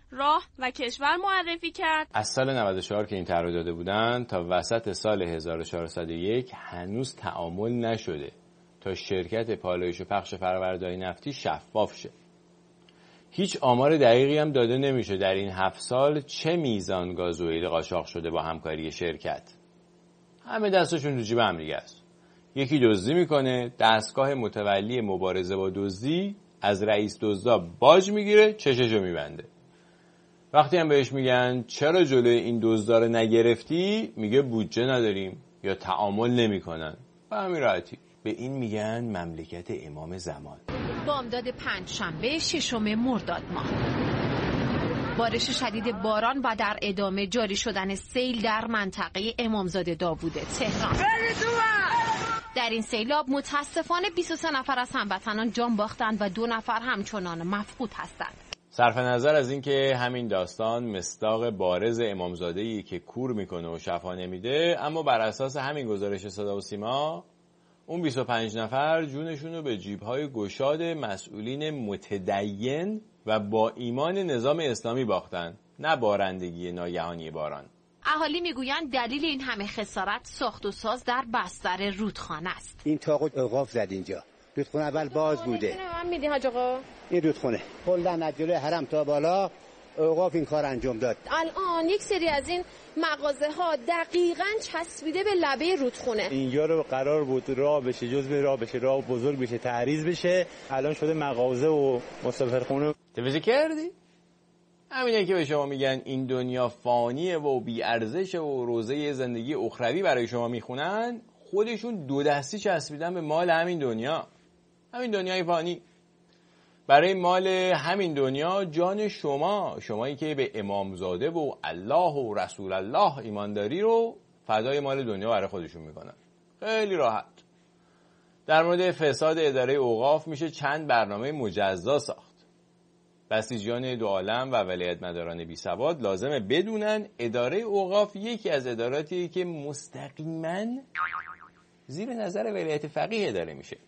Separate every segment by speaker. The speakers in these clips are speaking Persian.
Speaker 1: راه و کشور معرفی کرد.
Speaker 2: از سال 94 که این طرح رو داده بودن تا وسط سال 1401 هنوز تعامل نشده تا شرکت پالایش و پخش فرآورده‌های نفتی شفاف شه. هیچ آمار دقیقی هم داده نمیشه در این 7 سال چه میزان گازوئیل قاچاق شده با همکاری شرکت. همه دستشون تو جیب هم دیگه است. یکی دزدی میکنه، دستگاه متولی مبارزه با دزدی از رئیس دزدا باج میگیره، چششو میبنده. وقتی هم بهش میگن چرا جلوی این دزدا رو نگرفتی، میگه بودجه نداریم یا تعامل نمیکنن. به همین راحتی. به این میگن مملکت امام زمان.
Speaker 3: بامداد پنجشنبه 6 مرداد ماه، بارش شدید باران و در ادامه جاری شدن سیل در منطقه امامزاده داوود تهران. در این سیلاب متاسفانه 23 نفر از هموطنان جان باختند و 2 نفر همچنان مفقود هستند.
Speaker 2: صرف نظر از اینکه همین داستان مصداق بارز امامزاده‌ای که کور میکنه و شفا نمیده، اما بر اساس همین گزارش صدا و سیما اون 25 نفر جونشون رو به جیب‌های گشاد مسئولین متدین و با ایمان نظام اسلامی باختن، نه بارندگی ناگهانی باران.
Speaker 3: اهالی میگویند دلیل این همه خسارت ساخت و ساز در بستر رودخانه است.
Speaker 4: این تاقو اوقاف زد اینجا. رودخانه اول باز بوده.
Speaker 5: من میدی حاج آقا؟
Speaker 4: این رودخانه کلا از جلوی حرم تا بالا اوقاف این کار انجام داد.
Speaker 5: الان یک سری از این مغازه ها دقیقاً چسبیده به لبه رودخانه.
Speaker 6: اینجا رو قرار بود راه بشه، جزء راه بشه، راه بزرگ بشه، تعریض بشه. الان شده مغازه و مسافرخونه.
Speaker 2: توجه کردی؟ همینه که به شما میگن این دنیا فانیه و بی ارزشه و روزه زندگی اخروی برای شما میخونن، خودشون 2 دستی چسبیدن به مال همین دنیا. همین دنیای فانی. برای مال همین دنیا جان شمایی که به امامزاده و الله و رسول الله ایمانداری رو فدای مال دنیا برای خودشون میکنن. خیلی راحت. در مورد فساد اداره اوقاف میشه چند برنامه مجزا ساخت. بسیجیان 2 عالم و ولایت مداران بی سواد لازمه بدونن اداره اوقاف یکی از اداراتیه که مستقیما زیر نظر ولایت فقیه اداره میشه.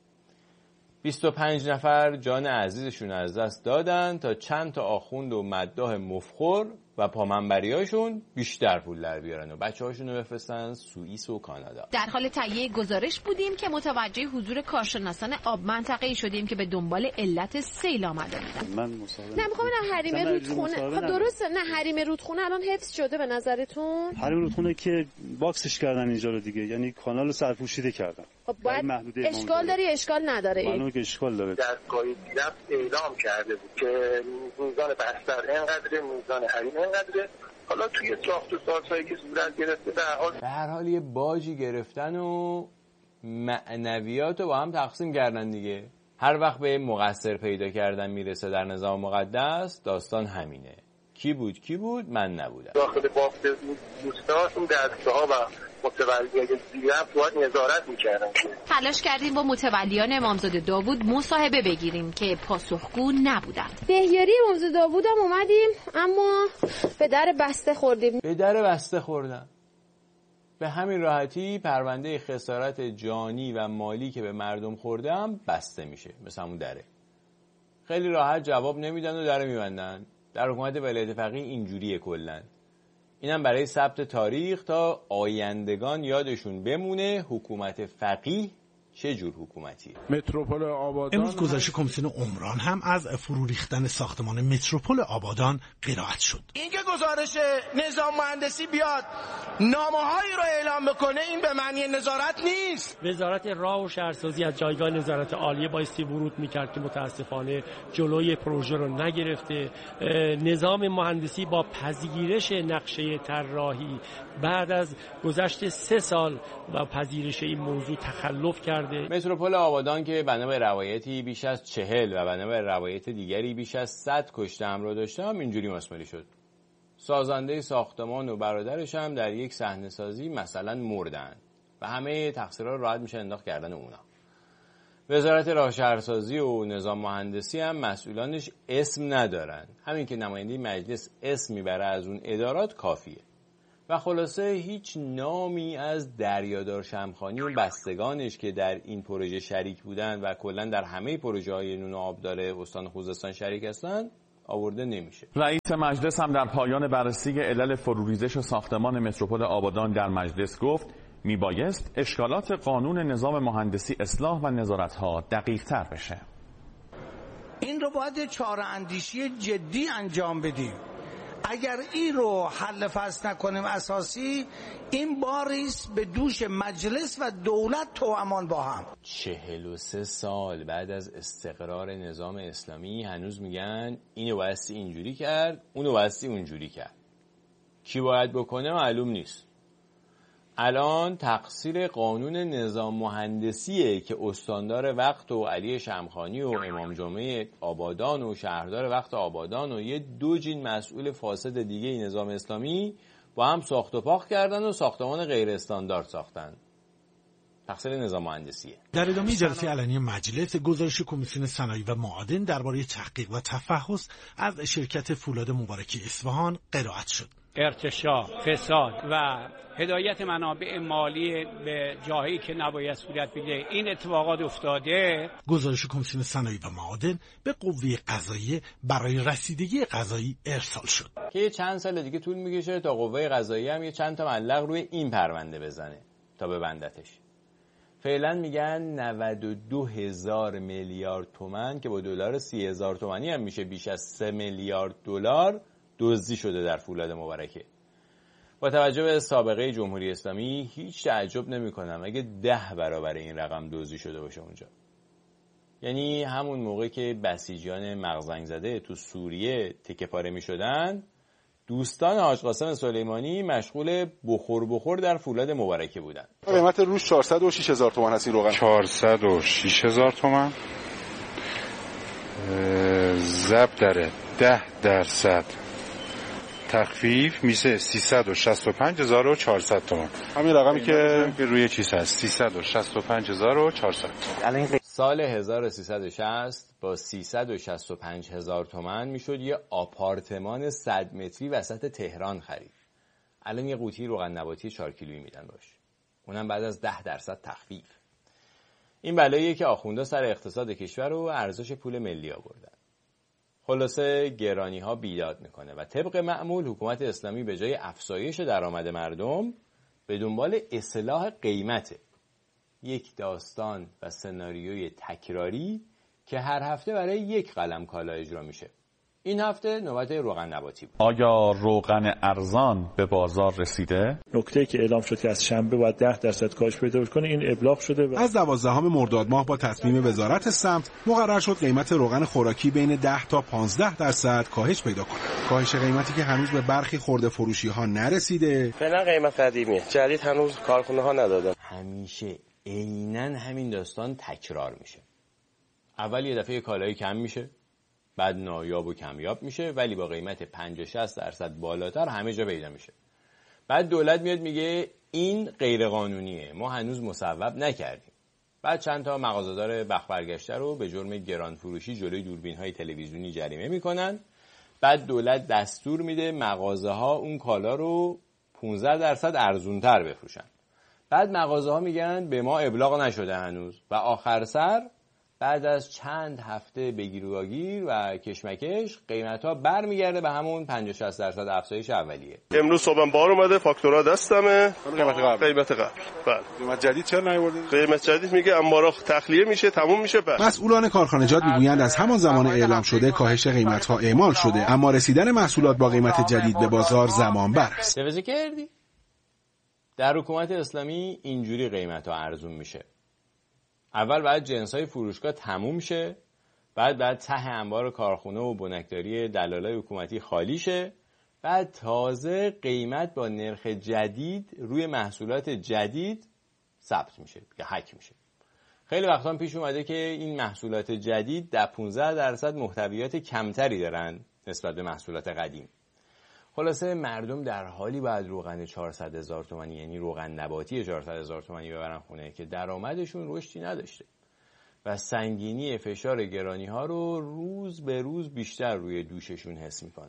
Speaker 2: 25 نفر جان عزیزشون از دست دادن تا چند تا آخوند و مداح مفخور و پامنبریاشون بیشتر پول در بیارن و بچه‌هاشون رو بفرستن سوئیس و کانادا.
Speaker 3: در حال تهیه گزارش بودیم که متوجه حضور کارشناسان آب منطقه‌ای شدیم که به دنبال علت سیل آمده بودند.
Speaker 5: من میخوام ببینم حریم رودخونه. خب درسته، نه حریم رودخونه الان حفظ شده به نظرتون؟
Speaker 6: حریم رودخونه که باکسش کردن اینجا رو دیگه، یعنی کانال رو سرپوشیده کردن.
Speaker 5: خب باید اشکال داره اشکال نداره؟
Speaker 6: معلومه که اشکال داره.
Speaker 7: دستگاهی دیدم اعلام کرده بود که میزان بستر اینقدره، میزان حریم اینقدره. حالا توی ساخت و سازهایی که صورت گرفته
Speaker 2: به هر حال یه باجی گرفتن و معنویات رو با هم تقسیم کردن دیگه. هر وقت به مقصر پیدا کردن میرسه در نظام مقدس، داستان همینه. کی بود؟ من نبودم.
Speaker 7: داخل بافت دوستان اون دستگاه‌ها و متولیای دیگه هم باید نظارت می‌کردن.
Speaker 3: تلاش کردیم با متولیان امامزاده داوود مصاحبه بگیریم که پاسخگو نبودند.
Speaker 5: دهیاری امامزاده داوود هم اومدیم اما به در بسته خوردیم.
Speaker 2: به همین راحتی پرونده خسارت جانی و مالی که به مردم خورده هم بسته میشه. مثل همون دره. خیلی راحت جواب نمیدن و دره میبندن. در حکومت ولایت فقیه اینجوریه کلن. اینم برای ثبت تاریخ تا آیندگان یادشون بمونه حکومت فقیه چه جور حکومتیه.
Speaker 8: متروپول آبادان امروز گزارش کمیسیون عمران هم از فرو ریختن ساختمان متروپول آبادان قرائت شد.
Speaker 9: اینکه گزارش نظام مهندسی بیاد نامه‌هایی رو اعلام بکنه این به معنی نظارت نیست.
Speaker 10: وزارت راه و شهرسازی از جایگاه نظارت عالیه بایستی ورود میکرد که متاسفانه جلوی پروژه رو نگرفته. نظام مهندسی با پذیرش نقشه طراحی بعد از گذشت 3 سال و پذیرش این موضوع تخلف کرده.
Speaker 2: متروپول آبادان که بنا به روایتی بیش از 40 و بنا به روایت دیگری بیش از 100 کشته همراه داشته هم اینجوری مسماری شد. سازنده ساختمان و برادرش هم در یک صحنه سازی مثلا مردن و همه تقصیرها راحت میشه انداخت کردن اونا. وزارت راه شهرسازی و نظام مهندسی هم مسئولانش اسم ندارن. همین که نماینده مجلس اسم میبره از اون ادارات کافیه. و خلاصه هیچ نامی از دریادار شمخانی و بستگانش که در این پروژه شریک بودن و کلا در همه پروژه‌های نون و آبدار استان خوزستان شریک هستن آورده نمیشه.
Speaker 11: رئیس مجلس هم در پایان بررسی علل فروریزش ساختمان متروپول آبادان در مجلس گفت میبایست اشکالات قانون نظام مهندسی اصلاح و نظارت‌ها دقیق‌تر بشه.
Speaker 9: این رو باید چاره‌اندیشی جدی انجام بدیم. اگر این رو حل فصل نکنیم اساسی، این باریست به دوش مجلس و دولت توامان با هم.
Speaker 2: 43 سال بعد از استقرار نظام اسلامی هنوز میگن اینو بایستی اینجوری کرد، اونو بایستی اونجوری کرد. کی باید بکنه معلوم نیست. الان تقصیر قانون نظام مهندسیه که استاندار وقت و علی شمخانی و امام جمعه آبادان و شهردار وقت آبادان و یه دو جین مسئول فاسد دیگه این نظام اسلامی با هم ساخت و پاخت کردن و ساختمان غیر استاندارد ساختن. تقصیر نظام مهندسیه.
Speaker 8: در ادامه جلسه علنی مجلس، گزارش کمیسیون صنایع و معادن درباره تحقیق و تفحص از شرکت فولاد مبارکی اصفهان قرائت شد.
Speaker 12: ارتشاء، فساد و هدایت منابع مالی به جاهایی که نباید صورت بگیره، این اتفاقات افتاده.
Speaker 8: گزارش کمیسیون صنایع و معادن به قوه قضاییه برای رسیدگی قضایی ارسال شد
Speaker 2: که یه چند سال دیگه طول میکشه تا قوه قضاییه هم یه چند تا معلق روی این پرونده بزنه تا ببندتش. فعلا میگن 92,000 میلیارد تومان که با دلار 30,000 تومانی هم میشه بیش از 3 میلیارد دلار دزدی شده در فولاد مبارکه. با توجه به سابقه جمهوری اسلامی هیچ تعجب نمی‌کنم اگه 10 برابر این رقم دزدی شده باشه اونجا. یعنی همون موقع که بسیجیان مغزنگ زده تو سوریه تکه پاره می‌شدن، دوستان حاج قاسم سلیمانی مشغول بخور در فولاد مبارکه بودن.
Speaker 13: قیمت روش 406,000 تومان هست این روغن. 406,000 تومان. ضرب در 10% تخفیف میشه 365,400 تومان. همین رقمی که روی چیز هست 365,400 تومان.
Speaker 2: سال 1360 با 365,000 تومان میشد یه آپارتمان 100 متری وسط تهران خرید. الان یه قوطی روغن نباتی 4 کیلویی میدن باش. اونم بعد از 10% تخفیف. این بلاییه که آخوندا سر اقتصاد کشور و ارزش پول ملی آوردن. خلاصه گرانی ها بیداد میکنه و طبق معمول حکومت اسلامی به جای افزایش درآمد مردم به دنبال اصلاح قیمته. یک داستان و سناریوی تکراری که هر هفته برای یک قلم کالا اجرا میشه. این هفته نوبت روغن نباتی بود.
Speaker 11: آیا روغن ارزان به بازار رسیده؟
Speaker 14: نکته که اعلام شد که از شنبه باید 10% کاهش پیدا کنه این ابلاغ شده.
Speaker 15: از 12 مرداد ماه با تصمیم وزارت سمت مقرر شد قیمت روغن خوراکی بین 10 تا 15% کاهش پیدا کنه. کاهش قیمتی که هنوز به برخی خرده فروشی ها نرسیده.
Speaker 7: فعلا قیمت قدیمیه. جدید هنوز کارخونه ها ندادن.
Speaker 2: همیشه عیناً همین داستان تکرار میشه. اول یه دفعه کالایی کم میشه، بعد نایاب و کمیاب میشه ولی با قیمت 50-60% بالاتر همه جا پیدا میشه. بعد دولت میاد میگه این غیر قانونیه، ما هنوز مصوب نکردیم. بعد چند تا مغازه‌دار بخت برگشته رو به جرم گران فروشی جلوی دوربین‌های تلویزیونی جریمه میکنن. بعد دولت دستور میده مغازه‌ها اون کالا رو 15% ارزونتر بفروشن. بعد مغازه‌ها میگن به ما ابلاغ نشده هنوز و آخر سر بعد از چند هفته بگیرواگیر و کشمکش قیمت‌ها برمیگرده به همون 50-60% افزایش اولیه.
Speaker 7: امروز صبحم بار اومده، فاکتورها دستمه.
Speaker 13: قیمت قبل.
Speaker 7: بله.
Speaker 13: قیمت جدید چرا نیاوردید؟
Speaker 7: قیمت جدید میگه انبارا تخلیه میشه، تموم میشه. بله.
Speaker 15: مسئولان کارخانجات میگویند از همان زمان اعلام شده کاهش قیمت‌ها اعمال شده، اما رسیدن محصولات با قیمت جدید به بازار زمان بر است.
Speaker 2: چه کردی؟ در حکومت اسلامی اینجوری قیمت‌ها ارزون میشه. اول بعد جنس‌های فروشگاه تموم شه، بعد ته انبار کارخونه و بنکداری دلالای حکومتی خالی شه، بعد تازه قیمت با نرخ جدید روی محصولات جدید ثبت میشه یا حک میشه. خیلی وقتا پیش اومده که این محصولات جدید در 15% محتویات کمتری دارن نسبت به محصولات قدیم. خلاصه مردم در حالی باید روغن 400,000 تومانی یعنی روغن نباتی 400,000 تومانی ببرن خونه که درآمدشون رشدی نداشته و سنگینی فشار گرانی ها رو روز به روز بیشتر روی دوششون حس میکنن.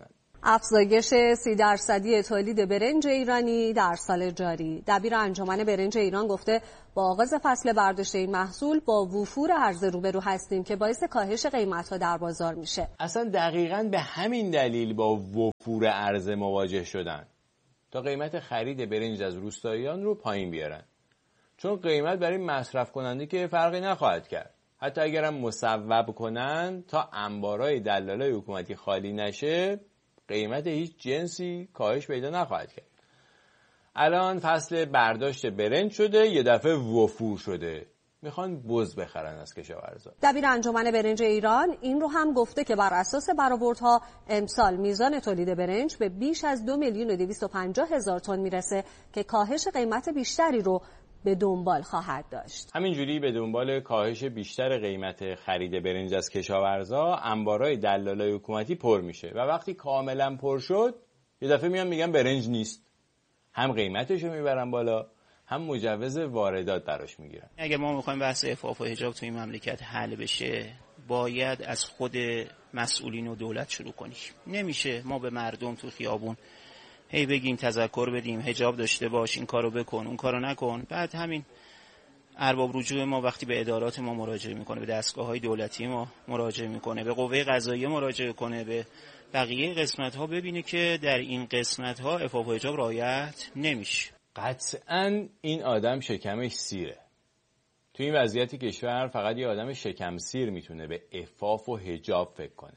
Speaker 16: افزایش 30% تولید برنج ایرانی در سال جاری. دبیر انجمن برنج ایران گفته با آغاز فصل برداشت این محصول با وفور عرضه روبرو هستیم که باعث کاهش قیمت‌ها در بازار میشه.
Speaker 2: اصلا دقیقاً به همین دلیل با وفور عرضه مواجه شدن تا قیمت خرید برنج از روستاییان رو پایین بیارن. چون قیمت برای مصرف کننده که فرقی نخواهد کرد. حتی اگرم مصوب کنن تا انبارای دلالای حکومتی خالی نشه، قیمت هیچ جنسی کاهش پیدا نخواهد کرد. الان فصل برداشت برنج شده، یه دفعه وفور شده. میخوان بز بخرن از کشاورزا.
Speaker 16: دبیر انجمن برنج ایران این رو هم گفته که بر اساس برآوردها امسال میزان تولید برنج به بیش از 2,250,000 تن میرسه که کاهش قیمت بیشتری رو به دنبال خواهد داشت.
Speaker 2: همینجوری به دنبال کاهش بیشتر قیمت خرید برنج از کشاورزا، انبارای دلالای حکومتی پر میشه و وقتی کاملا پر شد، یه دفعه میگن برنج نیست. هم قیمتشو میبرن بالا، هم مجوز واردات براش میگیرن.
Speaker 17: اگه ما میخوایم بحث عفاف و حجاب تو این مملکت حل بشه، باید از خود مسئولین و دولت شروع کنیم. نمیشه ما به مردم تو خیابون هی بگیم تذکر بدیم حجاب داشته باش، این کارو بکن اون کارو نکن، بعد همین ارباب رجوع ما وقتی به ادارات ما مراجعه میکنه، به دستگاه‌های دولتی ما مراجعه میکنه، به قوه قضاییه مراجعه کنه، به بقیه قسمت‌ها ببینه که در این قسمت‌ها عفاف و حجاب رعایت نمیشه.
Speaker 2: قطعاً این آدم شکمش سیره. تو این وضعیتی کشور فقط یه آدم شکم سیر میتونه به عفاف و حجاب فکر کنه.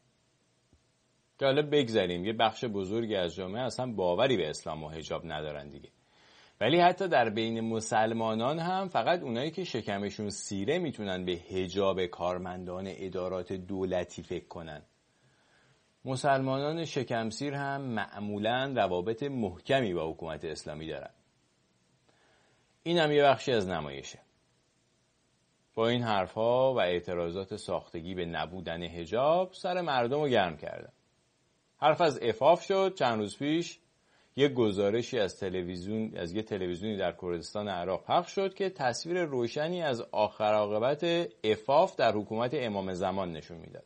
Speaker 2: که حالا بگذاریم یه بخش بزرگی از جامعه اصلا باوری به اسلام و حجاب ندارن دیگه. ولی حتی در بین مسلمانان هم فقط اونایی که شکمشون سیره میتونن به حجاب کارمندان ادارات دولتی فکر کنن. مسلمانان شکمسیر هم معمولاً روابط محکمی با حکومت اسلامی دارن. این هم یه بخشی از نمایشه. با این حرفها و اعتراضات ساختگی به نبودن حجاب سر مردم رو گرم کردن. حرف از عفاف شد. چند روز پیش یک گزارشی از یه تلویزیونی در کردستان عراق پخش شد که تصویر روشنی از آخر عاقبت عفاف در حکومت امام زمان نشون میداد.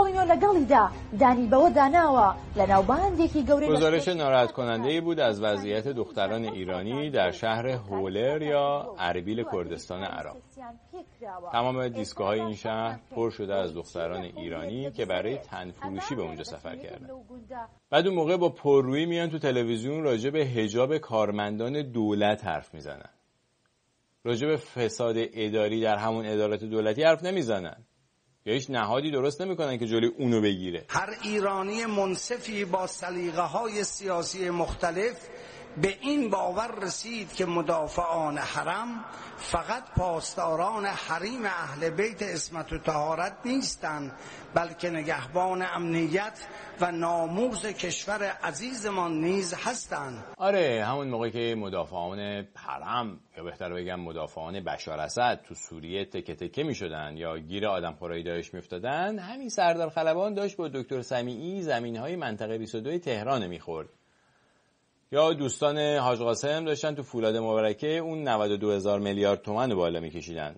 Speaker 2: گزارش ناراحت کننده‌ای بود از وضعیت دختران ایرانی در شهر هولر یا اربیل کردستان عراق. تمام دیسکوهای این شهر پر شده از دختران ایرانی که برای تنفروشی به اونجا سفر کردن. بعد اون موقع با پررویی میان تو تلویزیون راجع به حجاب کارمندان دولت حرف میزنن. راجع به فساد اداری در همون ادارات دولتی حرف نمیزنن. یا هیچ نهادی درست نمیکنن که جلوی اونو بگیره.
Speaker 9: هر ایرانی منصفی با سلیقه‌های سیاسی مختلف به این باور رسید که مدافعان حرم فقط پاسداران حریم اهل بیت عصمت و طهارت نیستند، بلکه نگهبان امنیت و ناموس کشور عزیزمان نیز هستند.
Speaker 2: آره، همون موقع که مدافعان حرم یا بهتر بگم مدافعان بشار اسد تو سوریه تکه تکه میشدن یا گیر آدمخورای داعش میافتادن، همین سردار خلبان داشت با دکتر سمیعی زمینهای منطقه 22 تهران میخورد. یا دوستان حاج قاسم داشتن تو فولاد مبارکه اون 92,000 میلیارد تومان بالا میکشیدن.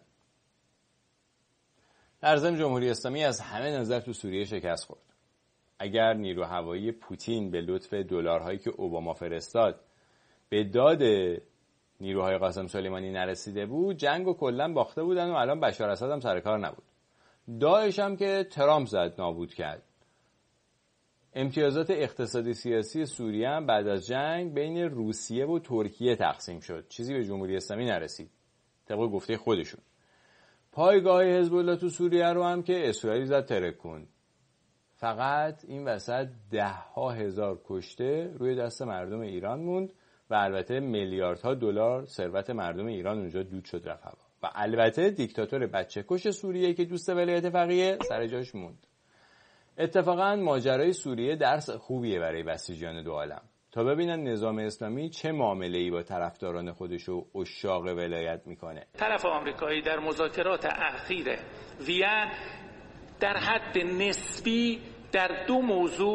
Speaker 2: در ضمن جمهوری اسلامی از همه نظر تو سوریه شکست خورد. اگر نیرو هوایی پوتین به لطف دلارهایی که اوباما فرستاد به داد نیروهای قاسم سلیمانی نرسیده بود، جنگو کلا باخته بودن و الان بشار اسد هم سر کار نبود. داعش هم که ترامپ زد نابود کرد. امتیازات اقتصادی سیاسی سوریه هم بعد از جنگ بین روسیه و ترکیه تقسیم شد. چیزی به جمهوری اسلامی نرسید. طبق گفته خودشون. پایگاه حزب الله تو سوریه رو هم که اسرائیل زد ترکوند. فقط این وسط 10,000 کشته روی دست مردم ایران موند و البته میلیاردها دلار ثروت مردم ایران اونجا دود شد رفت هوا. و البته دیکتاتور بچه‌کش سوریه که دوست ولایت فقیه سر جاش موند. اتفاقا ماجرای سوریه درس خوبیه برای بسیجیان دو عالم تا ببینن نظام اسلامی چه معامله‌ای با طرفداران خودش و عشاق ولایت میکنه.
Speaker 18: طرف آمریکایی در مذاکرات اخیر وین در حد نسبی در 2 موضوع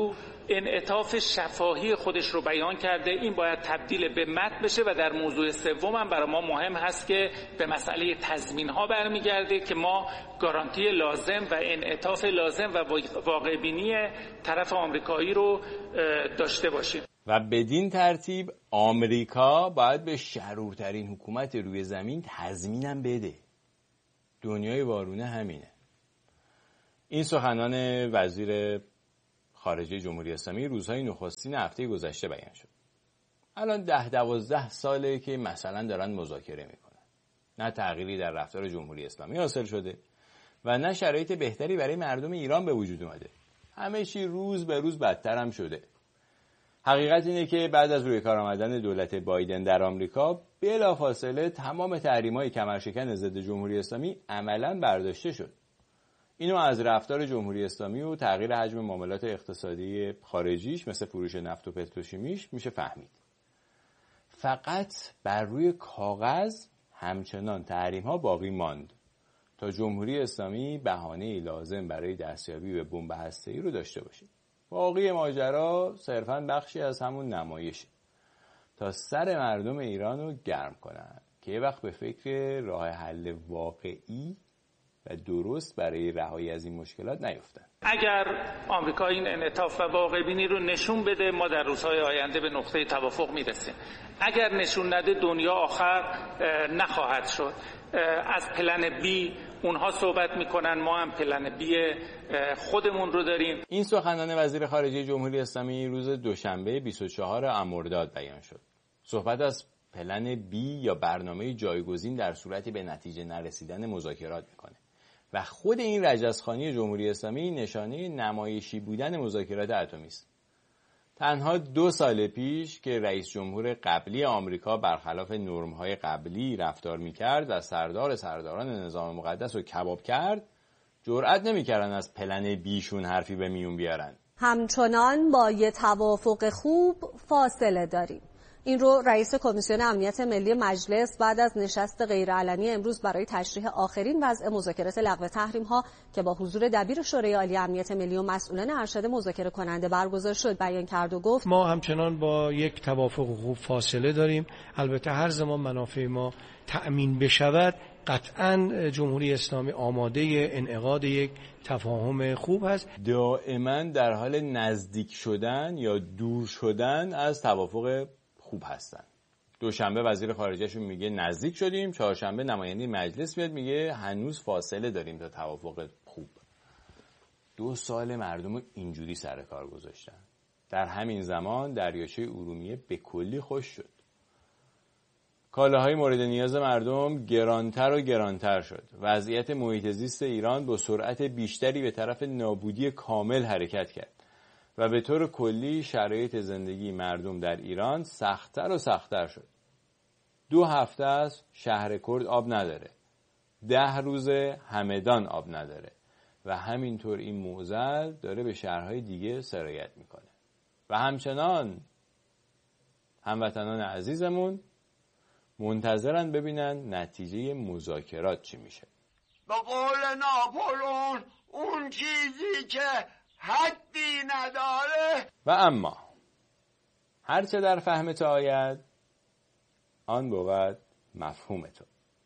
Speaker 18: انعطاف شفاهی خودش رو بیان کرده. این باید تبدیل به متن بشه و در موضوع سوم هم برای ما مهم هست که به مسئله تضمین‌ها برمیگرده که ما گارانتی لازم و انعطاف لازم و واقع بینی طرف آمریکایی رو داشته باشیم.
Speaker 2: و بدین ترتیب آمریکا باید به شرورترین حکومت روی زمین تضمینم بده. دنیای وارونه همینه. این سخنان وزیر خارجه جمهوری اسلامی روزهای نخستین هفته گذشته بیان شد. الان 10-12 ساله که مثلا دارن مذاکره میکنن. نه تغییری در رفتار جمهوری اسلامی حاصل شده و نه شرایط بهتری برای مردم ایران به وجود اومده. همه چی روز به روز بدتر هم شده. حقیقت اینه که بعد از روی کار آمدن دولت بایدن در آمریکا بلافاصله تمام تحریم‌های کمرشکن ضد جمهوری اسلامی عملاً برداشته شد. اینو از رفتار جمهوری اسلامی و تغییر حجم معاملات اقتصادی خارجیش مثل فروش نفت و پتروشیمیش میشه فهمید. فقط بر روی کاغذ همچنان تحریم‌ها باقی ماند تا جمهوری اسلامی بهانه‌ای لازم برای دستیابی به بمب هسته‌ای رو داشته باشه. باقی ماجرا صرفاً بخشی از همون نمایشه تا سر مردم ایران رو گرم کنن که یه وقت به فکر راه حل واقعی و درست برای رهایی از این مشکلات نیفتن.
Speaker 18: اگر آمریکا این انعطاف و واقع بینی رو نشون بده، ما در روزهای آینده به نقطه توافق میرسیم. اگر نشون نده، دنیا آخر نخواهد شد. از پلن بی اونها صحبت میکنن، ما هم پلن بی خودمون رو داریم.
Speaker 2: این سخنان وزیر خارجه جمهوری اسلامی روز دوشنبه 24 مرداد بیان شد. صحبت از پلن بی یا برنامه جایگزین در صورتی به نتیجه نرسیدن مذاکرات میکنه و خود این رجزخوانی جمهوری اسلامی نشانه نمایشی بودن مذاکرات اتمی است. تنها 2 سال پیش که رئیس جمهور قبلی آمریکا برخلاف نرم‌های قبلی رفتار می‌کرد و سرداران نظام مقدس رو کباب کرد، جرئت نمی‌کردن از پلن بیشون حرفی به میون بیارن.
Speaker 16: همچنان با یه توافق خوب فاصله داریم. این رو رئیس کمیسیون امنیت ملی مجلس بعد از نشست غیرعلنی امروز برای تشریح آخرین وضع مذاکرات لغو تحریم‌ها که با حضور دبیر شورای عالی امنیت ملی و مسئولان ارشد مذاکره کننده برگزار شد بیان کرد و گفت
Speaker 10: ما همچنان با یک توافق خوب فاصله داریم. البته هر زمان منافع ما تأمین بشود، قطعاً جمهوری اسلامی آماده انعقاد یک تفاهم خوب هست.
Speaker 2: دائما در حال نزدیک شدن یا دور شدن از توافق خوب هستن. دوشنبه وزیر خارجهشون میگه نزدیک شدیم، چهارشنبه نماینده مجلس میاد میگه هنوز فاصله داریم تا توافق خوب. 2 سال مردم رو اینجوری سر کار گذاشتن. در همین زمان دریاچه ارومیه به کلی خشک شد. کالاهای مورد نیاز مردم گرانتر و گرانتر شد. وضعیت محیط زیست ایران با سرعت بیشتری به طرف نابودی کامل حرکت کرد و به طور کلی شرایط زندگی مردم در ایران سخت‌تر و سخت‌تر شد. 2 هفته است شهر کرد آب نداره. 10 روزه همدان آب نداره و همینطور این معضل داره به شهرهای دیگه سرایت میکنه. و همچنان هموطنان عزیزمون منتظرن ببینن نتیجه مذاکرات چی میشه.
Speaker 19: به قول ناپلئون اون چیزی که حدی نداره.
Speaker 2: و اما هرچه در فهم تو آید آن بود مفهوم تو.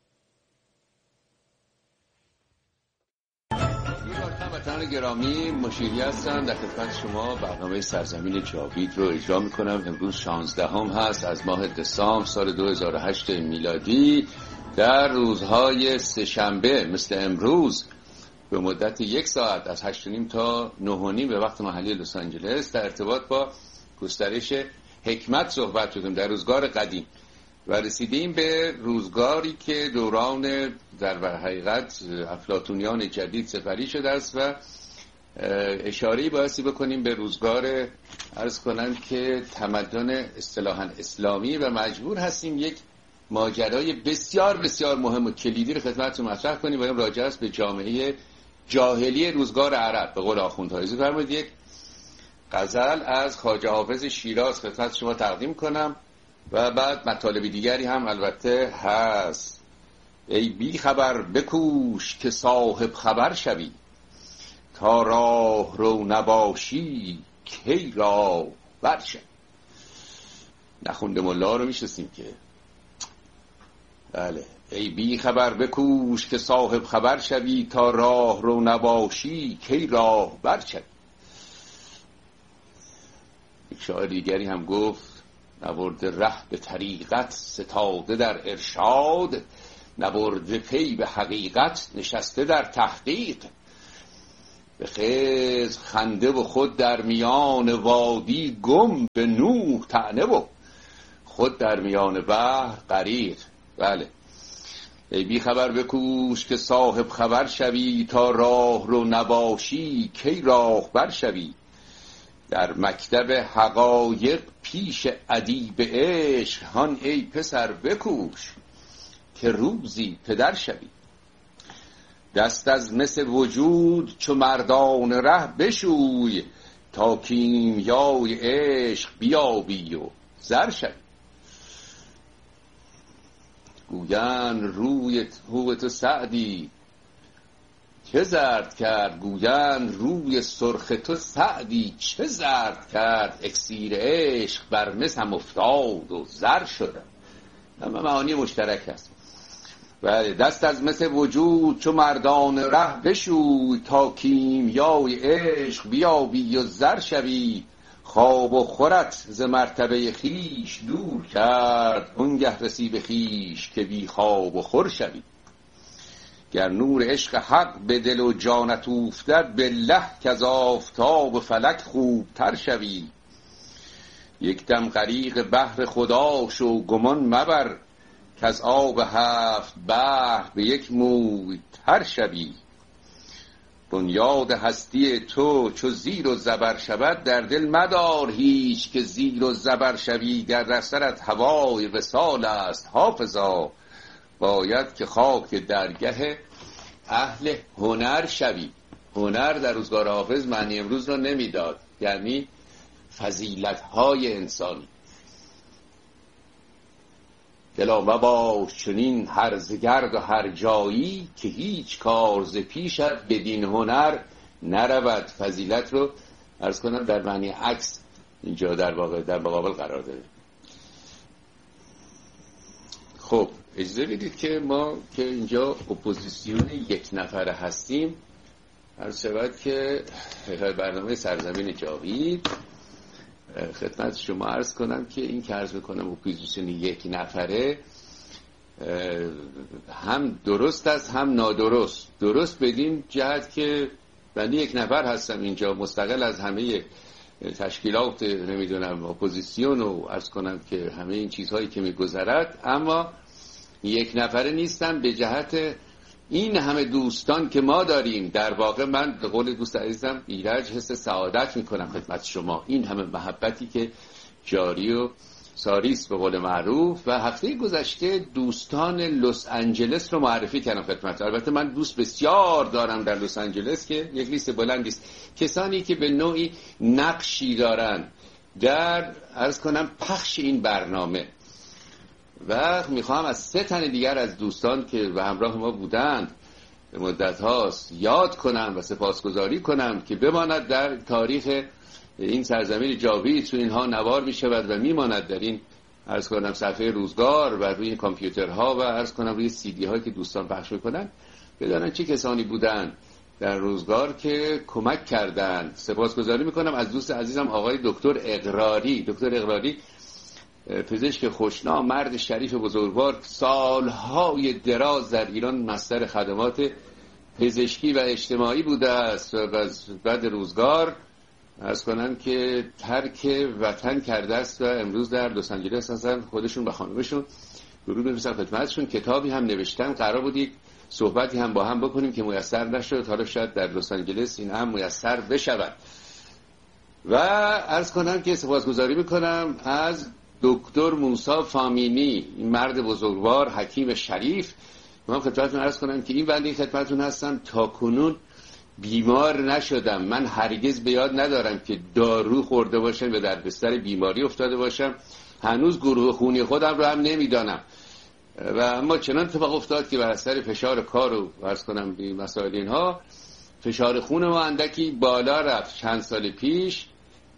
Speaker 20: هموطنان گرامی، مشیری هستم در خدمت شما. برنامه سرزمین جاوید رو اجرا میکنم. امروز 16 هست از ماه دسامبر سال 2008 میلادی. در روزهای سه‌شنبه مثل امروز به مدت 1 ساعت از 8:30 تا 9:30 به وقت محلی لس آنجلس در ارتباط با گسترش حکمت صحبت شدیم در روزگار قدیم و رسیدیم به روزگاری که دوران در حقیقت افلاطونیان جدید سپری شده است و اشاره‌ای بایستی بکنیم به روزگار عرض کنم که تمدن اصطلاحاً اسلامی و مجبور هستیم یک ماجرای بسیار بسیار مهم و کلیدی رو خدمتتون مطرح کنیم و این راجع است به جامعه جاهلی روزگار عرب. به قول آخوندها اجازه فرمایید یک غزل از خواجه حافظ شیراز خدمت شما تقدیم کنم و بعد مطالب دیگری هم البته هست. ای بی خبر بکوش که صاحب خبر شوی، تا راه رو نباشی کی راه بر شوی. نخونده ملا رو میشناسیم که بله. ای بی خبر بکوش که صاحب خبر شوی، تا راه رو نباشی کی راه بر شوی. یک شاعر دیگری هم گفت نبرده ره به طریقت ستاده در ارشاد، نبرده پی به حقیقت نشسته در تحقیق. به خضر خنده و خود در میان وادی گم، به نوح طعنه و خود در میان بحر غریق. بله. ای بی خبر بکوش که صاحب خبر شوی، تا راه رو نباشی کی راه بر شوی. در مکتب حقایق پیش ادیب عشق، هان ای پسر بکوش که روزی پدر شوی. دست از مس وجود چو مردان ره بشوی، تا کیمیای عشق بیابی و زر شوی. گویند روی تو سعدی چه زرد کرد، گویند روی سرخ تو سعدی چه زرد کرد. اکسیر عشق بر مس هم افتاد و زر شد. اما معانی مشترک است. بله. دست از مس وجود چو مردان ره بشوی، تا کیمیای عشق بیابی و زر شوی. خواب و خورت ز مرتبه خیش دور کرد، اونگه رسی به خیش که بی خواب و خور شوی. گر نور عشق حق به دل و جانت اوفتد، بالله که از آفتاب و فلک خوب تر شوی. یک دم غریق بحر خدا شو گمان مبر، که از آب هفت بحر به یک موی تر شوی. بنیاد هستی تو چو زیر و زبر شود، در دل مدار هیچ که زیر و زبر شوی. در سرت هوای وصال است حافظا، باید که خاک درگه اهل هنر شوی. هنر در روزگار حافظ معنی امروز رو نمیداد، یعنی فضیلت‌های انسانی. دلا مباش چنین هرزگرد و هر جایی، که هیچ کار ز پیشت بدین هنر نرود. فضیلت رو عرض کنم در معنی عکس اینجا در واقع در مقابل قرار داره. خب اجازه بدید که ما که اینجا اپوزیسیون یک نفره هستیم، عرض شود که برنامه سرزمین جاوید خدمت شما عرض کنم که این که عرض بکنم اپوزیسیون یک نفره هم درست است هم نادرست. درست بدین جهت که بنده یک نفر هستم اینجا، مستقل از همه تشکیلات نمیدونم اپوزیسیون و عرض کنم که همه این چیزهایی که میگذرد، اما یک نفره نیستم به جهت این همه دوستان که ما داریم. در واقع من به قول دوست عزیزم ایرج حس سعادت میکنم خدمت شما، این همه محبتی که جاری و ساریس به قول معروف. و هفته گذشته دوستان لس آنجلس رو معرفی کردم خدمت. البته من دوست بسیار دارم در لس آنجلس که یک لیست بلندی است، کسانی که به نوعی نقشی دارن در عرض کنم پخش این برنامه. و میخوام از 3 تن دیگر از دوستان که به همراه ما بودند به مدت هاست یاد کنم و سپاسگزاری کنم که بماند در تاریخ این سرزمین جاوید. تو اینها نوار میشود و میماند در این عرض کنم صفحه روزگار و روی کامپیوترها و عرض کنم روی سی دی هایی که دوستان پخش میکنن، بدانن چه کسانی بودن در روزگار که کمک کردند. سپاسگزاری میکنم از دوست عزیزم آقای دکتر اقراری. دکتر اقراری پزشک خوشنام، مرد شریف بزرگوار، سالهای دراز در ایران مصدر خدمات پزشکی و اجتماعی بوده است و بعد روزگار عرض کنم که ترک وطن کرده است و امروز در لس آنجلس هستن. خودشون و خانمشون درود می‌فرستم خدمتشون. کتابی هم نوشتن، قرار بود یک صحبتی هم با هم بکنیم که میسر نشد، حالا شاید در لس آنجلس این هم میسر بشود. و عرض کنم که سپاسگزاری میکنم از دکتر موسی فامینی، این مرد بزرگوار، حکیم شریف. من خدمتتون عرض کنم که این بنده خدمتتون هستم، تا کنون بیمار نشدم. من هرگز به یاد ندارم که دارو خورده باشم و در بستر بیماری افتاده باشم. هنوز گروه خونی خودم رو هم نمیدانم و اما چنان اتفاق افتاد که بر اثر فشار کار و عرض کنم این مسائل اینها فشار خون ما اندکی بالا رفت چند سال پیش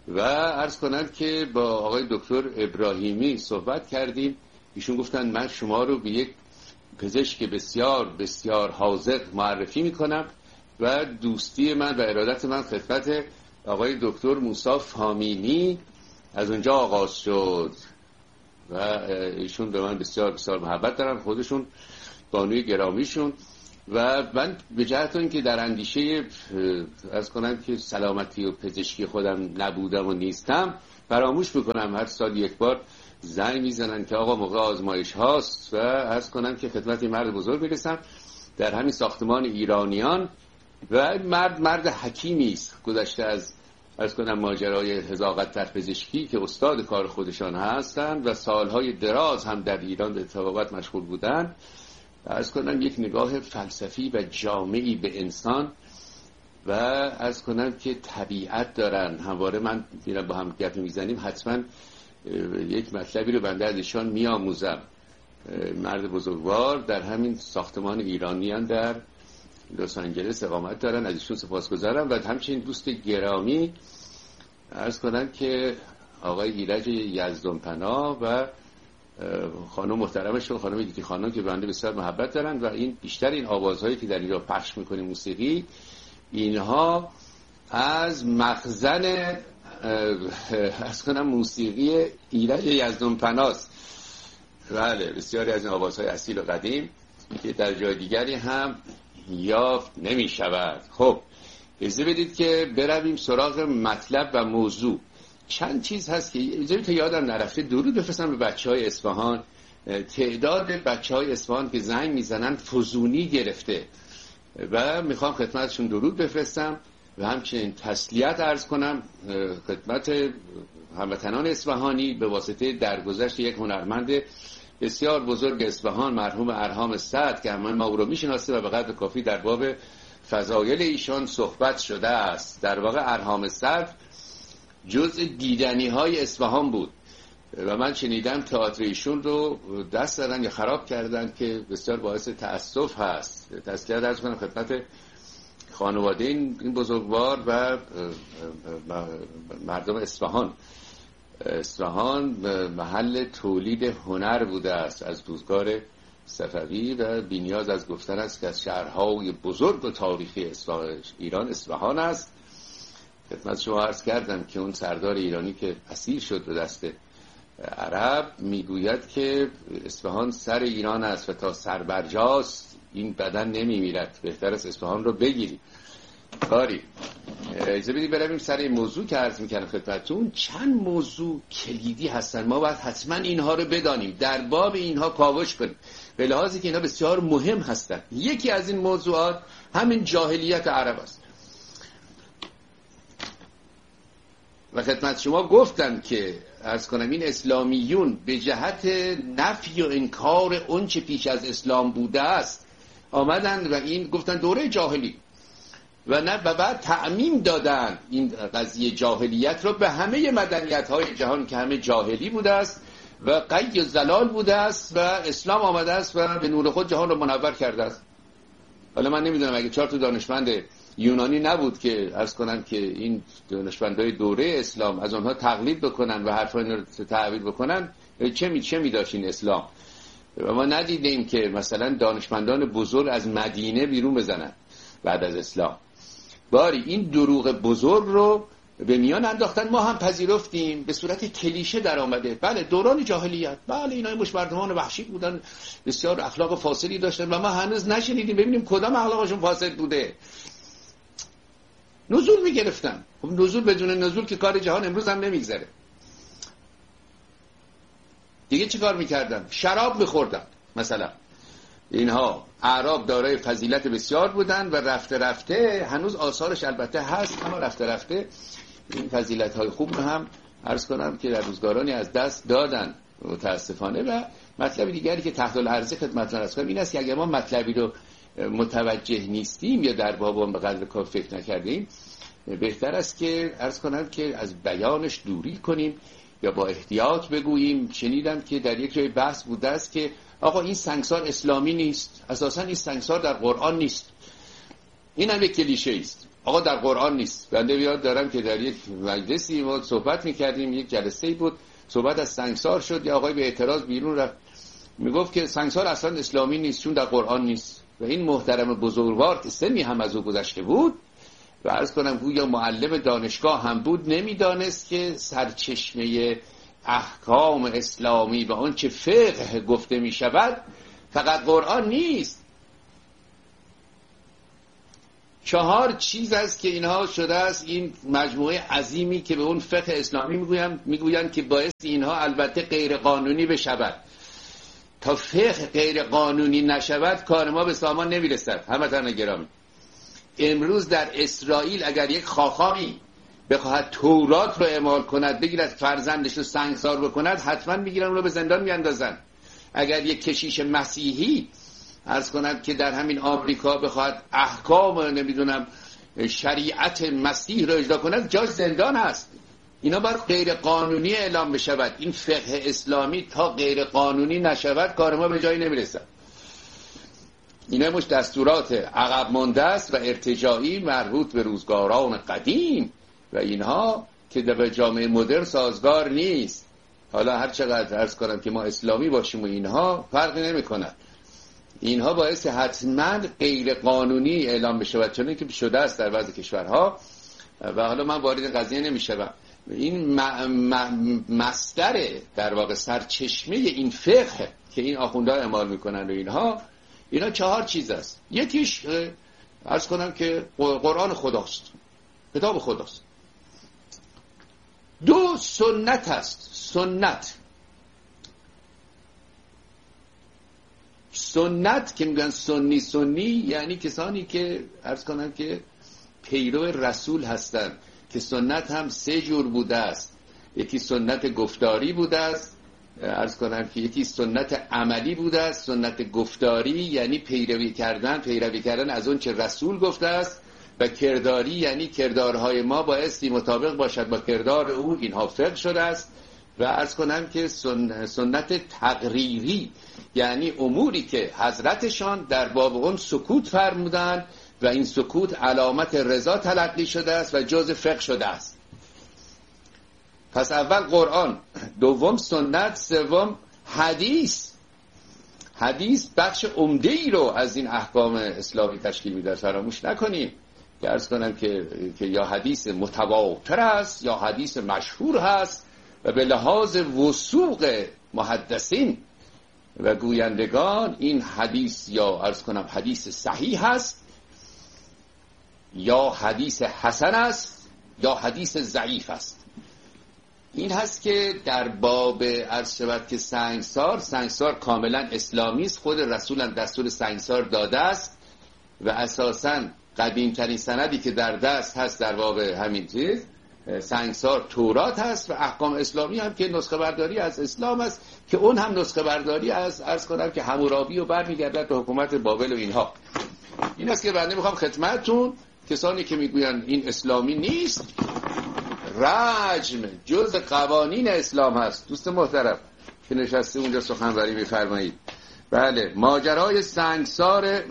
Speaker 20: و عرض کنم که با آقای دکتر ابراهیمی صحبت کردیم. ایشون گفتن من شما رو به یک پزشک بسیار بسیار حاذق معرفی میکنم و دوستی من و ارادت من خدمت آقای دکتر موسی فامینی از اونجا آغاز شد و ایشون به من بسیار بسیار محبت دارن، خودشون بانوی گرامیشون. و من به جهت این که در اندیشه از کنم که سلامتی و پزشکی خودم نبودم و نیستم، فراموش میکنم هر سال یک بار زنگ میزنن که آقا موقع آزمایش هاست و عرض کنم که خدمت مرد بزرگ میرسم در همین ساختمان ایرانیان. و مرد حکیمی است، گذشته از عرض کنم ماجرای حذاقت در پزشکی که استاد کار خودشان هستند و سالهای دراز هم در ایران به طبابت مشغول بودن. عرض کنم یک نگاه فلسفی و جامعی به انسان و عرض کنم که طبیعت دارن. همواره من میرم با هم گپ میزنیم، حتما یک مطلبی رو بنده از ایشان میآموزم. مرد بزرگوار در همین ساختمان ایرانیان در لس آنجلس اقامت دارن، از ایشون سپاسگزارم. و همچنین دوست گرامی عرض کنم که آقای ایرج یزدانپناه و خانم محترمشون خانم گیتی خانم که بنده بسیار محبت دارن و این بیشتر این آوازهایی که در اینجا پخش میکنیم موسیقی، اینها از مخزن از کنم موسیقی ایرج یزدانپناه است. بله، بسیاری از این آوازهای اصیل و قدیم که در جای دیگری هم یافت نمی شود. خب اجازه بدید که برویم سراغ مطلب و موضوع. چند چیز هست که یادم نرفته درود بفرستم به بچهای اصفهان. تعداد بچهای اصفهان که زنگ میزنن فزونی گرفته و میخوام خدمتشون درود بفرستم و همچنین تسلیت عرض کنم خدمت هموطنان اصفهانی به واسطه درگذشت یک هنرمند بسیار بزرگ اصفهان مرحوم ارهام سعد که همه ما او رو میشناسه و به قدر کافی در باب فضایل ایشان صحبت شده است. در واقع ارهام سعد جزء دیدنی های اصفهان بود و من شنیدم تئاتر ایشون رو دست دادن یا خراب کردن که بسیار باعث تأسف هست. تسلیت عرض کنم خدمت خانواده این بزرگوار و مردم اصفهان. اصفهان محل تولید هنر بوده است از روزگار صفوی و بی‌نیاز از گفتن است که از شهرهای بزرگ و تاریخی ایران اصفهان است. خدمت شما عرض کردم که اون سردار ایرانی که اسیر شد به دست عرب میگوید که اصفهان سر ایران است و تا سر برجاست این بدن نمیمیرد، بهتر است اصفهان رو بگیری. کاری اجازه بدید برویم سر این موضوع که عرض میکنم خدمتتون. چند موضوع کلیدی هستن، ما باید حتما اینها رو بدانیم، در باب اینها کاوش کنیم به لحاظی که اینها بسیار مهم هستن. یکی از این موضوعات همین جاهلیت عرب است و خدمت شما گفتم که عرض کنم این اسلامیون به جهت نفی و انکار اون چه پیش از اسلام بوده است آمدن و این گفتن دوره جاهلی و بعد تعمیم دادن این قضیه جاهلیت رو به همه مدنیت های جهان که همه جاهلی بوده است و قی و زلال بوده است و اسلام آمده است و به نور خود جهان رو منور کرده است. حالا من نمیدونم اگه 4 دانشمند یونانی نبود که عرض کنن که این دانشمندای دوره اسلام از آنها تقلید بکنن و حرفا رو تعبیر بکنن، چه می داشت این اسلام؟ و ما ندیدیم که مثلا دانشمندان بزرگ از مدینه بیرون بزنن بعد از اسلام. باری این دروغ بزرگ رو به میان انداختن، ما هم پذیرفتیم، به صورت کلیشه در آمده. بله دوران جاهلیت، بله اینا مش مردمان وحشی بودن، بسیار اخلاق فاسدی داشتن و ما هنوز نشنیدیم ببینیم کدام اخلاقشون فاسد بوده. نزول میگرفتن. خب نزول بدون نزول که کار جهان امروز هم نمیگذره. دیگه چی کار میکردن؟ شراب میخوردن. مثلا اینها اعراب دارای فضیلت بسیار بودن و رفته رفته هنوز آثارش البته هست، اما رفته رفته این فضیلت های خوب هم عرض کنم که در روزگارانی از دست دادن متاسفانه. و مطلب دیگری که تحت العرض خدمتتون عرض کنم این است که اگر ما مطلبی رو متوجه نیستیم یا در باب به قدر کافی فکر نکردیم، بهتر است که عرض کنم که از بیانش دوری کنیم یا با احتیاط بگوییم. شنیدم که در یک جای بحث بوده است که آقا این سنگسار اسلامی نیست، اساسا این سنگسار در قرآن نیست. این هم یک کلیشه است. آقا در قرآن نیست. بنده بیاد دارم که در یک مجلسی ما صحبت میکردیم، یک جلسه‌ای بود، صحبت از سنگسار شد، یه آقای به اعتراض بیرون رفت میگفت که سنگسار اصلا اسلامی نیست چون در قرآن نیست. و این محترم بزرگوار که سنی هم از او گذشته بود و عرض کنم گویا معلم دانشگاه هم بود، نمیدانست که سرچشمه احکام اسلامی و آنچه فقه گفته می شود فقط قرآن نیست. 4 چیز است که اینها شده است این مجموعه عظیمی که به اون فقه اسلامی میگویند که باعث اینها البته غیر قانونی بشود. تا فقه غیر قانونی نشود کار ما به سامان نمیرسد. هموطنان گرامی، امروز در اسرائیل اگر یک خاخامی بخواهد تورات رو اعمال کند، بگیرد فرزندش رو سنگسار بکند، حتما میگیرن رو به زندان میاندازن. اگر یک کشیش مسیحی عرض کند که در همین آمریکا بخواهد احکام نمیدونم شریعت مسیح رو اجرا کند، جاش زندان هست. اینا باید غیر قانونی اعلام بشود. این فقه اسلامی تا غیر قانونی نشود کار ما به جایی نمیرسد. اینا مش دستورات عقب مانده است و ارتجاعی مربوط به روزگاران قدیم و اینها که در جامعه مدرن سازگار نیست. حالا هر چقدر عرض کنم که ما اسلامی باشیم و اینها فرقی نمی‌کند. اینها باعث حتما غیر قانونی اعلام بشود، چون که شده است در بعضی کشورها. و حالا من وارد قضیه نمی‌شوم. این مصدر در واقع سرچشمه این فقه که این آخوندها اعمال میکنن و اینا 4 چیز است. یکیش عرض کنم که قرآن خداست، کتاب خداست. 2 سنت است. سنت که میگن سنی یعنی کسانی که عرض کنم که پیرو رسول هستند، که سنت هم 3 جور بوده است. یکی سنت گفتاری بوده است، عرض کنم که یکی سنت عملی بوده است. سنت گفتاری یعنی پیروی کردن از اون چه رسول گفته است، و کرداری یعنی کردارهای ما بایستی مطابق باشد با کردار او. اینها فقه شده است. و عرض کنم که سنت تقریری یعنی اموری که حضرتشان در باب اون سکوت فرمودند و این سکوت علامت رضا تلقی شده است و جزء فقه شده است. پس اول قرآن، دوم سنت، سوم حدیث بخش عمده‌ای رو از این احکام اسلامی تشکیل میده. فراموش نکنیم که عرض کنم که یا حدیث متواتر است یا حدیث مشهور هست و به لحاظ وثوق محدثین و گویندگان این حدیث یا عرض کنم حدیث صحیح هست یا حدیث حسن است یا حدیث ضعیف است. این هست که در باب عرض شود که سنگسار کاملا اسلامی است. خود رسول هم دستور سنگسار داده است و اساساً قدیمترین سندی که در دست هست در باب همین چیز سنگسار تورات هست و احکام اسلامی هم که نسخه برداری از اسلام است، که اون هم نسخه برداری از عرض کنم که حمورابی و برمیگردد به حکومت بابل و اینها. این است که بنده میخوام خدمتتون کسانی که میگوین این اسلامی نیست، رجم جز قوانین اسلام هست. دوست محترم که نشسته اونجا سخنوری میفرمایید، بله ماجرای سنگسار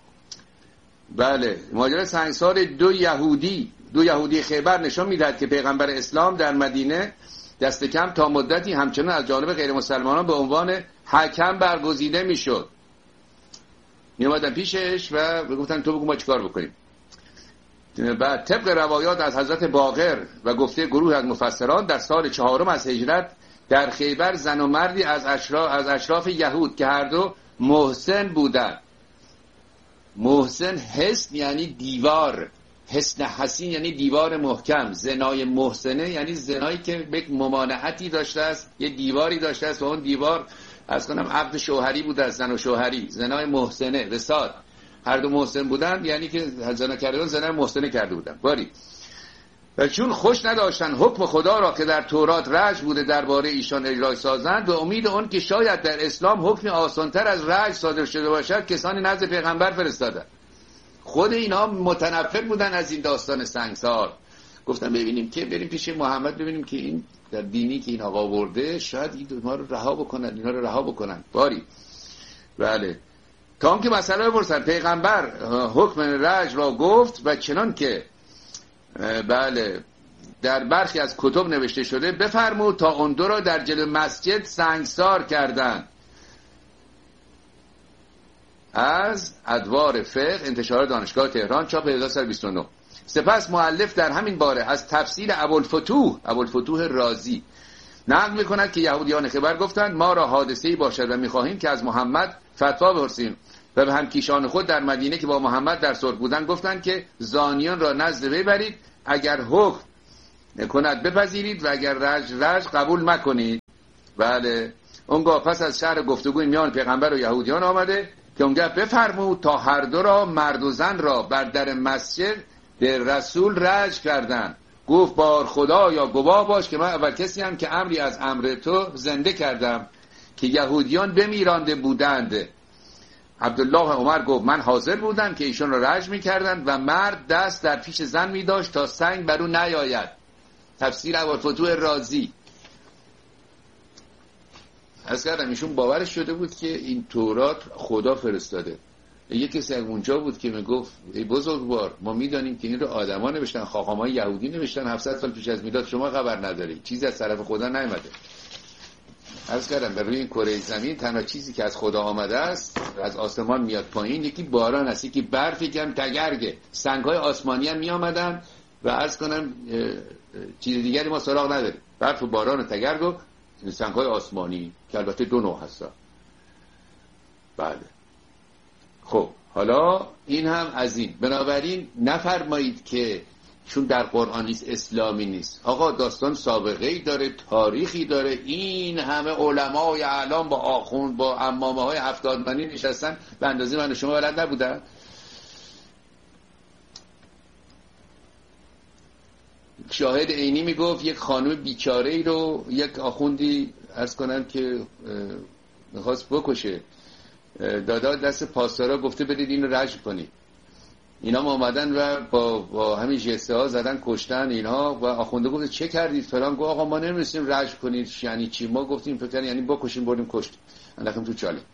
Speaker 20: دو یهودی خیبر نشان میدهد که پیغمبر اسلام در مدینه دست کم تا مدتی همچنان از جانب غیر مسلمانان به عنوان حکم برگزیده میشد. میومدن پیشش و گفتن تو بگو ما چیکار بکنیم. بعد طبق روایات از حضرت باقر و گفته گروه از مفسران در سال 4 از هجرت در خیبر زن و مردی از اشراف یهود که هر دو محسن بودند. محسن حسن یعنی دیوار، حسن حسین یعنی دیوار محکم. زنای محسنه یعنی زنایی که به ممانعتی داشته است، یه دیواری داشته است و اون دیوار از کنم عقد شوهری بوده، زن و شوهری. زنای محسنه وساد، هر دو محسن بودن یعنی که زنا کردن زنای محسنه کرده بودن. باری و چون خوش نداشتن حکم خدا را که در تورات رجم بوده درباره ایشان اجرای سازند، به امید اون که شاید در اسلام حکم آسانتر از رجم صادر شده باشد کسانی نزد پیغمبر فرستادند. خود اینا متنفر بودن از این داستان سنگسار. گفتن ببینیم که بریم پیش محمد ببینیم که این در دینی که این آقا ورده شاید این ما رو رها بکنن. باری بله تا هم که مسئله بپرسن پیغمبر حکم رجم را گفت و چنان که بله در برخی از کتب نوشته شده بفرمود تا اون دو را در جلوی مسجد سنگسار کردند. از ادوار فقه، انتشارات دانشگاه تهران، چاپ 1929. سپس مؤلف در همین باره از تفسیر ابوالفتوح رازی نقل می‌کند که یهودیان خیبر گفتند ما را حادثه‌ای باشد و می‌خواهیم که از محمد فتوا بپرسیم و به همکیشان خود در مدینه که با محمد در صلح بودند گفتند که زانیان را نزد وی برید، اگر حکم کند بپذیرید و اگر رجم قبول مکنید. بله اونگاه پس از شهر گفتگوی میان پیغمبر و یهودیان آمده که اونگاه بفرمود تا هر دو را مرد و زن را بر در مسجد در رسول رجم کردند. گفت بار خدا یا گواه باش که من اول کسی هم که امری از امر تو زنده کردم که یهودیان بمیرانده بودند. عبدالله عمر گفت من حاضر بودم که ایشون را رجم می‌کردند و مرد دست در پیش زن می‌داشت تا سنگ بر او نیاید. تفسیر ابوالفتوح رازی. از کردم ایشون باورش شده بود که این تورات خدا فرستاده. یکی کسی اونجا بود که میگفت ای بزرگوار ما میدانیم که این رو آدما نوشتن، خاخامای یهودی نوشتن 700 سال پیش از میلاد، شما خبر ندارید، چیزی از طرف خدا نیامده. عرض کردم بر روی این کره زمین تنها چیزی که از خدا آمده است از آسمان میاد پایین یکی باران است، یکی برف، یکی تگرگه. سنگ‌های آسمانی هم میآمدن و عرض کنم چیز دیگری ما سراغ نداریم. برف و باران و تگرگ و سنگ‌های آسمانی که البته دو نوع هستن. بله خب حالا این هم از این. بنابراین نفرمایید که چون در قرآن نیست اسلامی نیست. آقا داستان سابقه‌ای داره، تاریخی داره. این همه علمای اعلام با آخوند با عمامه‌های 70 منی نشستن به اندازه من و شما بلد نبودن. شاهد عینی میگفت یک خانم بیچاره‌ای رو یک آخوندی عرض کنم که میخواست بکشه، دادا دست پاسدارا گفته بدید اینو رجم کنید. اینا اومدن و با همین جسته ها زدن کشتن اینها و آخونده گفت چه کردید فلان. گفت آقا ما نمی‌رسیم رجم کنید. یعنی چی؟ ما گفتیم فکر یعنی بکشیم بردیم کشتیم انداختیم تو چاله.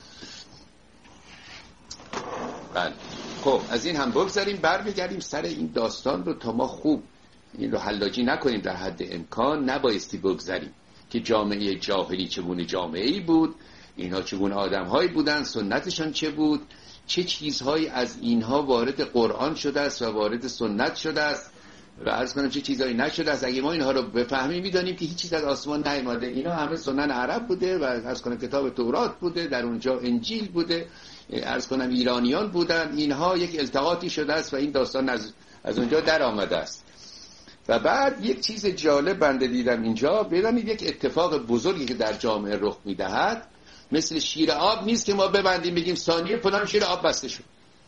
Speaker 20: بله خب از این هم بگذاریم برمیگردیم سر این داستان رو تا ما خوب این رو حلاجی نکنیم. در حد امکان نبایستی بگذاریم که جامعه جاهلی چگونه جامعه‌ای بود، اینها چگونه آدم‌هایی بودن، سنتشان چه بود، چه چیزهایی از اینها وارد قرآن شده است و وارد سنت شده است و عرض کنم چه چیزهایی نشده است. اگه ما اینها رو بفهمیم می‌دانیم که هیچ چیز از آسمان نیامده. اینا همه سنن عرب بوده و عرض کنم کتاب تورات بوده، در اونجا انجیل بوده، عرض کنم ایرانیان بودن. اینها یک التقاطی شده است و این داستان از اونجا در آمده است. و بعد یک چیز جالب بنده دیدم اینجا، بدانید یک اتفاق بزرگی که در جامعه رخ می‌دهد مثل شیر آب نیست که ما ببندیم بگیم ثانیه فلان شیر آب بسته شد.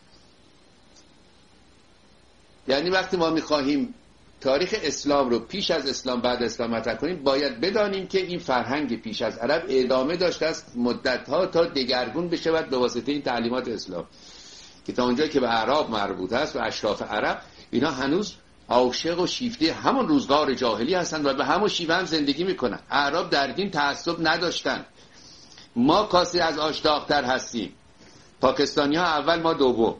Speaker 20: یعنی وقتی ما می‌خواهیم تاریخ اسلام رو پیش از اسلام بعد اسلام مطرح کنیم باید بدانیم که این فرهنگ پیش از عرب ادامه داشته است مدت‌ها تا دگرگون بشود به واسطه این تعلیمات اسلام که تا اونجایی که به اعراب مربوط است و اشراف عرب اینا هنوز عاشق و شیفته همون روزگار جاهلی هستند و به همون شیوه هم زندگی میکنن. اعراب در دین تعصب نداشتن. ما کاسی از آشداغتر هستیم. پاکستانی ها اول، ما دوم.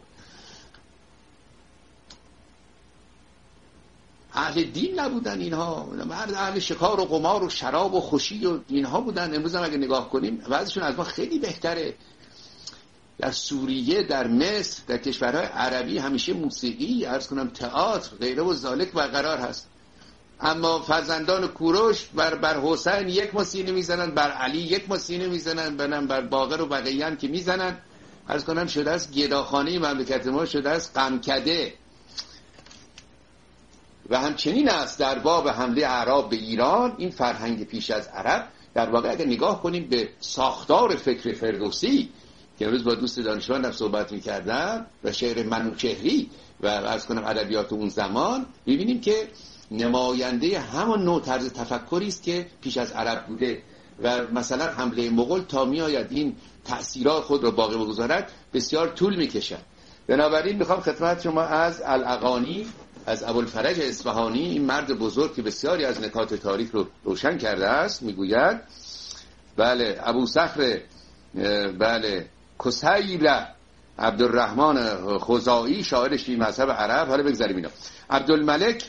Speaker 20: اهل دین نبودن اینها، اهل شکار و قمار و شراب و خوشی و اینها بودن. امروز هم اگه نگاه کنیم وضعشون از ما خیلی بهتره. در سوریه، در مصر، در کشورهای عربی همیشه موسیقی، عرض کنم تئاتر، غیره و ذالک برقرار هست. اما فرزندان کوروش بر حسین یک ماسینه میزنن، بر علی یک ماسینه میزنن، بر باقر و بقیه هم که میزنن. عرض کنم شده است گداخانه مملکت ما شده است غمکده. و همچنین است در باب حمله اعراب به ایران این فرهنگ پیش از عرب. در واقع اگر نگاه کنیم به ساختار فکر فردوسی که امروز با دوست دانشمندم صحبت می‌کردم و شعر منوچهری و عرض کنم ادبیات اون زمان، می‌بینیم که نماینده همون نوع طرز تفکری است که پیش از عرب بوده و مثلا حمله مغول تا میآید این تأثیرات خود را باقی بگذارد بسیار طول می‌کشد. بنابراین می‌خوام خدمت شما از الاغانی، از ابوالفرج اصفهانی، این مرد بزرگ که بسیاری از نکات تاریخ رو روشن کرده است، میگوید بله ابو صخر بله کسیله عبدالرحمن خزاعی شاعر شیعی مذهب عرب. حالا بگذاریم اینا. عبدالملک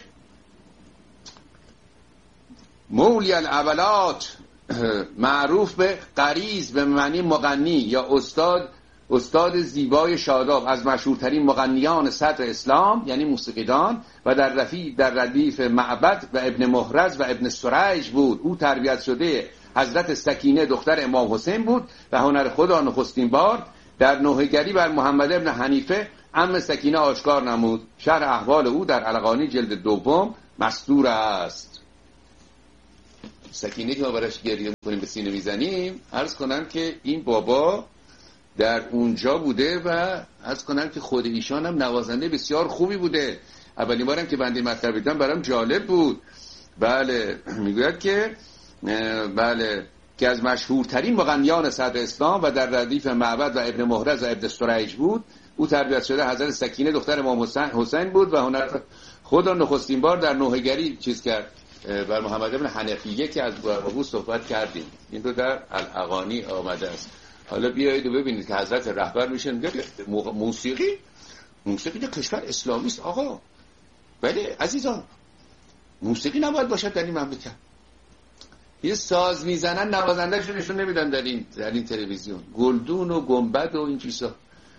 Speaker 20: مولی الاولات معروف به قریز به معنی مغنی یا استاد زیبای شاداب، از مشهورترین مغنیان صدر اسلام یعنی موسیقیدان، و در ردیف معبد و ابن محرز و ابن سریج بود. او تربیت شده حضرت سکینه دختر امام حسین بود و هنر خود را نخستین بار در نوحه‌گری بر محمد ابن حنیفه عم سکینه آشکار نمود. شرح احوال او در علقانی جلد 2 مستور است. سکینه که ما براش گریه میکنیم به سینه میزنیم، عرض کنم که این بابا در اونجا بوده و عرض کنم که خود ایشان هم نوازنده بسیار خوبی بوده. اولین بارم که بنده مطلب دیدم برام جالب بود. بله میگوید که بله که از مشهورترین مغنیان صدر اسلام و در ردیف معبد و ابن محرز و ابن سریج بود. او تربیت شده حضرت سکینه دختر امام حسین بود و هنر خود را نخستین بار در نوحه‌گری چیز کرد بر محمد ابن حنفیه که از او صحبت کردیم. این رو در الاغانی آمده است. حالا بیایید و ببینید که حضرت رهبر میشن میگه موسیقی در کشور اسلامی است آقا. بله عزیزان، موسیقی نباید باشد در این مملکت. یه ساز میزنن نوازنده‌شو نشون نمیدن در این تلویزیون، گلدون و گنبد و این چیزا.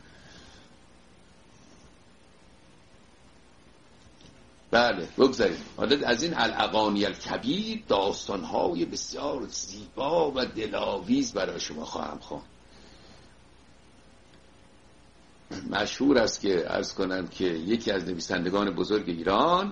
Speaker 20: بله بگذاریم. حالا از این الاغانی الکبیر داستان‌های بسیار زیبا و دلاویز برای شما خواهم خواند. مشهور است که عرض کنم که یکی از نویسندگان بزرگ ایران،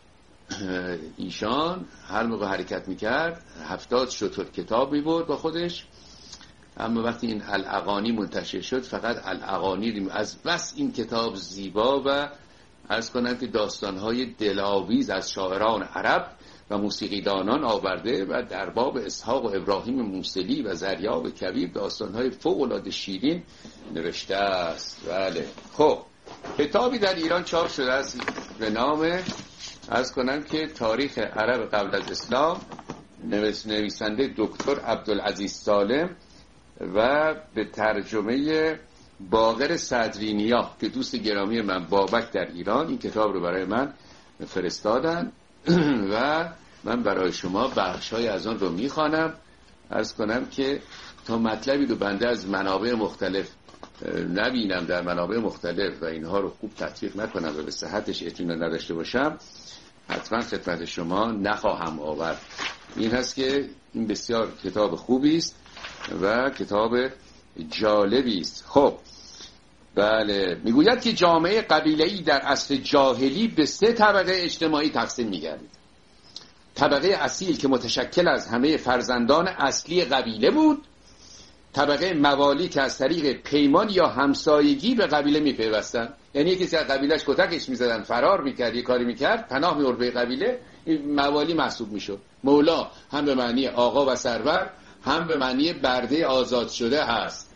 Speaker 20: ایشان هر موقع حرکت میکرد 70 شتر کتاب میبرد با خودش، اما وقتی این الاغانی منتشر شد فقط الاغانی از بس این کتاب زیبا و عرض کنم که داستانهای دلاویز از شاعران عرب و موسیقیدانان آورده و در باب اسحاق و ابراهیم موصلی و زریاب کبیر داستانهای فوق‌العاده شیرین نوشته است. بله خب کتابی در ایران چاپ شده است به نام عرض کنم که تاریخ عرب قبل از اسلام، نویسنده دکتر عبدالعزیز سالم و به ترجمه باقر صدرینیا که دوست گرامی من بابک در ایران این کتاب رو برای من فرستادن و من برای شما بخشای از آن رو میخوانم. عرض کنم که تا مطلبی رو بنده از منابع مختلف نبینم در منابع مختلف و اینها رو خوب تطبیق نکنم و به صحتش اطمینان نداشته باشم حتما خدمت شما نخواهم آورد. این هست که این بسیار کتاب خوبی است و کتاب جالبی است. خب بله میگوید که جامعه قبیله‌ای در عصر جاهلی به 3 طبقه اجتماعی تقسیم می‌گردید. طبقه اصیل که متشکل از همه فرزندان اصلی قبیله بود، طبقه موالی که از طریق پیمان یا همسایگی به قبیله میپیوستند، یعنی کسی از قبیلهش کتکش میزدن فرار میکرد یه کاری میکرد پناه میورد به قبیله، این موالی محسوب میشد. مولا هم به معنی آقا و سرور هم به معنی برده آزاد شده هست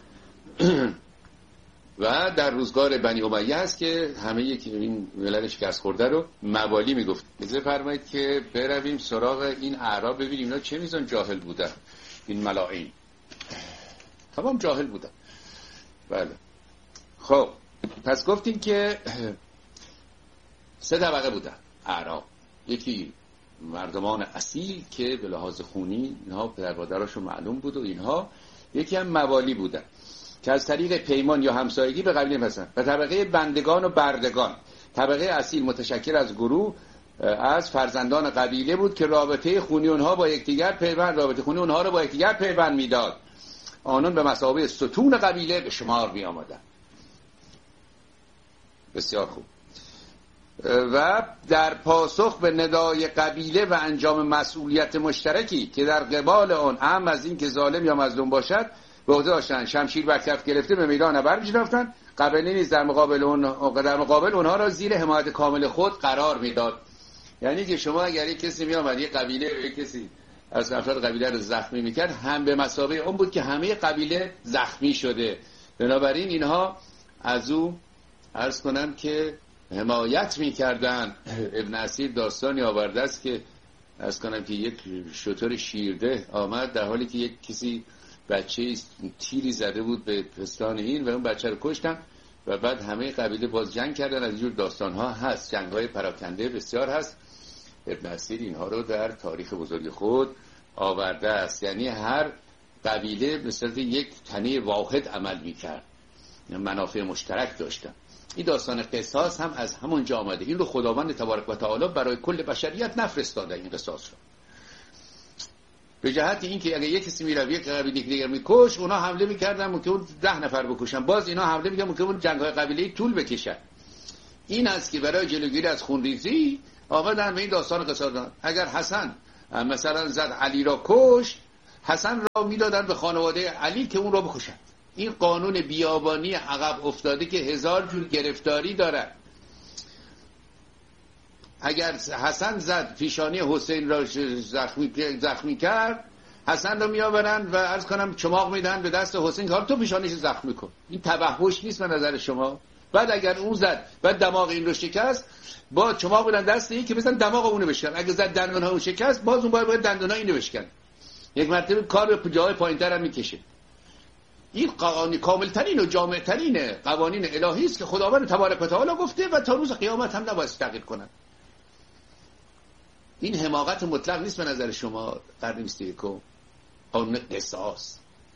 Speaker 20: و در روزگار بنی امیه هست که همه این ملل شکست خورده رو موالی میگفت. اجازه فرمایید که برویم سراغ این اعراب ببینیم اینا چه میزان جاهل بودن. این ملاعین تمام جاهل بودن. بله خب پس گفتیم که 3 طبقه بودن اعراب. یکی مردمان اصیل که به لحاظ خونی اینها پدر مادراشون معلوم بود و اینها، یکی هم موالی بودن که از طریق پیمان یا همسایگی به قبیله می‌پیوستند، و طبقه بندگان و بردگان. طبقه اصیل متشکل از گروه از فرزندان قبیله بود که رابطه خونی اونها با یکدیگر پیوند میداد. آنان به مثابه ستون قبیله به شمار می آمدند. بسیار خوب. و در پاسخ به ندای قبیله و انجام مسئولیت مشترکی که در قبال آن اهم از این که ظالم یا مظلوم باشد به عهده داشتند، شمشیر بر کف گرفته به میدان نبرد می‌رفتند. قبیله نیز در مقابل اونها را زیر حمایت کامل خود قرار میداد. یعنی که شما اگر یک کسی میآمد یک قبیله یک کسی از افراد قبیله رو زخمی میکرد، هم به مثابه اون بود که همه قبیله زخمی شده. بنابراین اینها از او عرض کنم که حمایت میکردن. ابن اسیر داستانی آورده است که عرض کنم که یک شتر شیرده آمد در حالی که یک کسی بچه تیری زده بود به پستان این و اون بچه رو کشتن و بعد همه قبیله باز جنگ کردن. از اینجور داستان‌ها هست، جنگ‌های پراکنده بسیار هست. ابن اسیر اینها رو در تاریخ بزرگ خود آورده است. یعنی هر قبیله به صورت یک تنه واحد عمل می‌کرد، منافع مشترک داشتن. این داستان قصاص هم از همون جا آمده. این رو خداوند تبارک و تعالی برای کل بشریت نفرستاده این قصاص رو، به جهت اینکه اگه یک کسی میره یک قبیله دیگر میکش، اونا حمله میکردن که اون 10 نفر بکشن، باز اینا حمله میکردن که اون جنگ‌های قبیله‌ای طول بکشه. این است که برای جلوگیری از خونریزی آمدن به این داستان قصاص دادن. اگر حسن مثلا زد علی را کشت، حسن را میدادن به خانواده علی که اون را بکشن. این قانون بیابانی عقب افتاده که 1000 جور گرفتاری داره. اگر حسن زد پیشانی حسین را زخمی کرد، حسن را میآورن و عرض کنم چماق میدن به دست حسین که تو پیشانیش زخمی کن. این تبهوش نیست به نظر شما؟ بعد اگر اون زد بعد دماغ این رو شکست، با چماق میدن دست این که بزن دماغ اونو بشکن. اگر زد دندون‌ها اون شکست، باز اون باید دندون‌ها اینو بشکن. یک مرتبه کار به جای پایین‌تر هم میکشه. این قوانین کاملترین و جامعترین قوانین الهی است که خداوند تبارک و تعالی گفته و تا روز قیامت هم نباید تغییر کنند. این حماقت مطلق نیست به نظر شما؟ قرن 21 قانون قصاص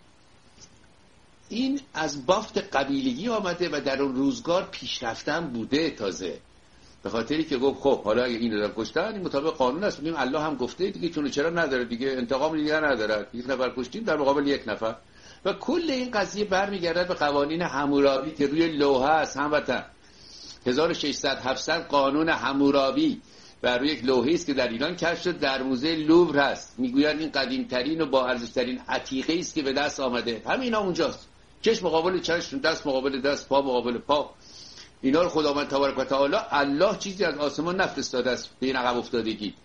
Speaker 20: این از بافت قبیلگی آمده و در اون روزگار پیشرفتن بوده. تازه به خاطری که گفت خب حالا اگه این رو کشتن، این مطابق قانون است، میگیم الله هم گفته دیگه، چون چرا نداره دیگه، انتقام دیگه نداره، یک نفر کشتیم در مقابل یک نفر. و کل این قضیه برمیگرده به قوانین حمورابی که روی لوحه است. هموطن 1600-700 قانون حمورابی بر روی یک لوحه است که در ایران کشف شد، در موزه لوور هست. میگویند این قدیمترین و با ارزشترین عتیقه است که به دست آمده. همینا اونجاست، چشم مقابل چشم، دست مقابل دست، پا مقابل پا. اینا رو خداوند تبارک و تعالی الله چیزی از آسمان نفرستاده است به این عقب افتادگی.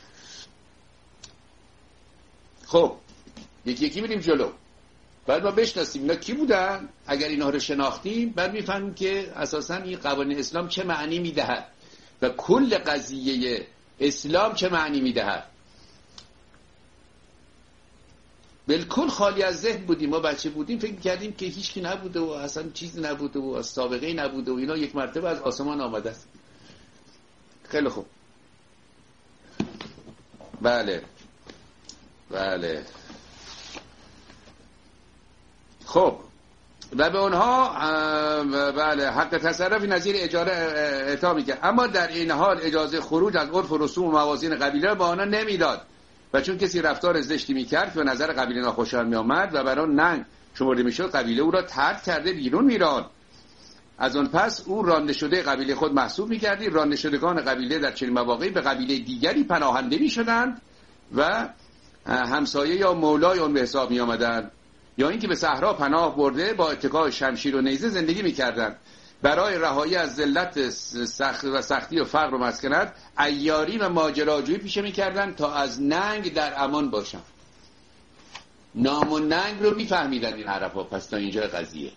Speaker 20: خب یکی یکی میریم جلو. بعد ما بشناسیم اینا کی بودن. اگر اینا رو شناختیم، بعد میفهمیم که اساساً این قوانین اسلام چه معنی میدهد و کل قضیه اسلام چه معنی میدهد. بالکل خالی از ذهن بودیم. ما بچه بودیم فکر کردیم که هیچکی نبوده و اصلا چیزی نبوده و سابقه‌ای نبوده و اینا یک مرتبه از آسمان آمده است. خیلی خوب. بله خب و به اونها بله حق تصرفی نظیر اجاره اعطا میکرد، اما در این حال اجازه خروج از عرف و رسوم و موازین قبیله به آنها نمیداد و چون کسی رفتار زشتی میکرد که به نظر قبیله ناخوشایند میآمد و برای ننگ شمرده میشد، قبیله او را طرد کرده بیرون میراند. از آن پس او رانده شده قبیله خود محسوب میکردی. رانده شدگان قبیله در چنین مواقعی به قبیله دیگری پناهنده میشدند و همسایه یا مولای آن به حساب میآمدند، یا اینکه به صحرا پناه برده با اتکای شمشیر و نیزه زندگی میکردند. برای رهایی از ذلت سختی و فقر و مسکنت عیاری و ماجراجویی پیشه میکردند تا از ننگ در امان باشند. نام و ننگ رو میفهمیدن این عرب‌ها. پس تا اینجا قضیه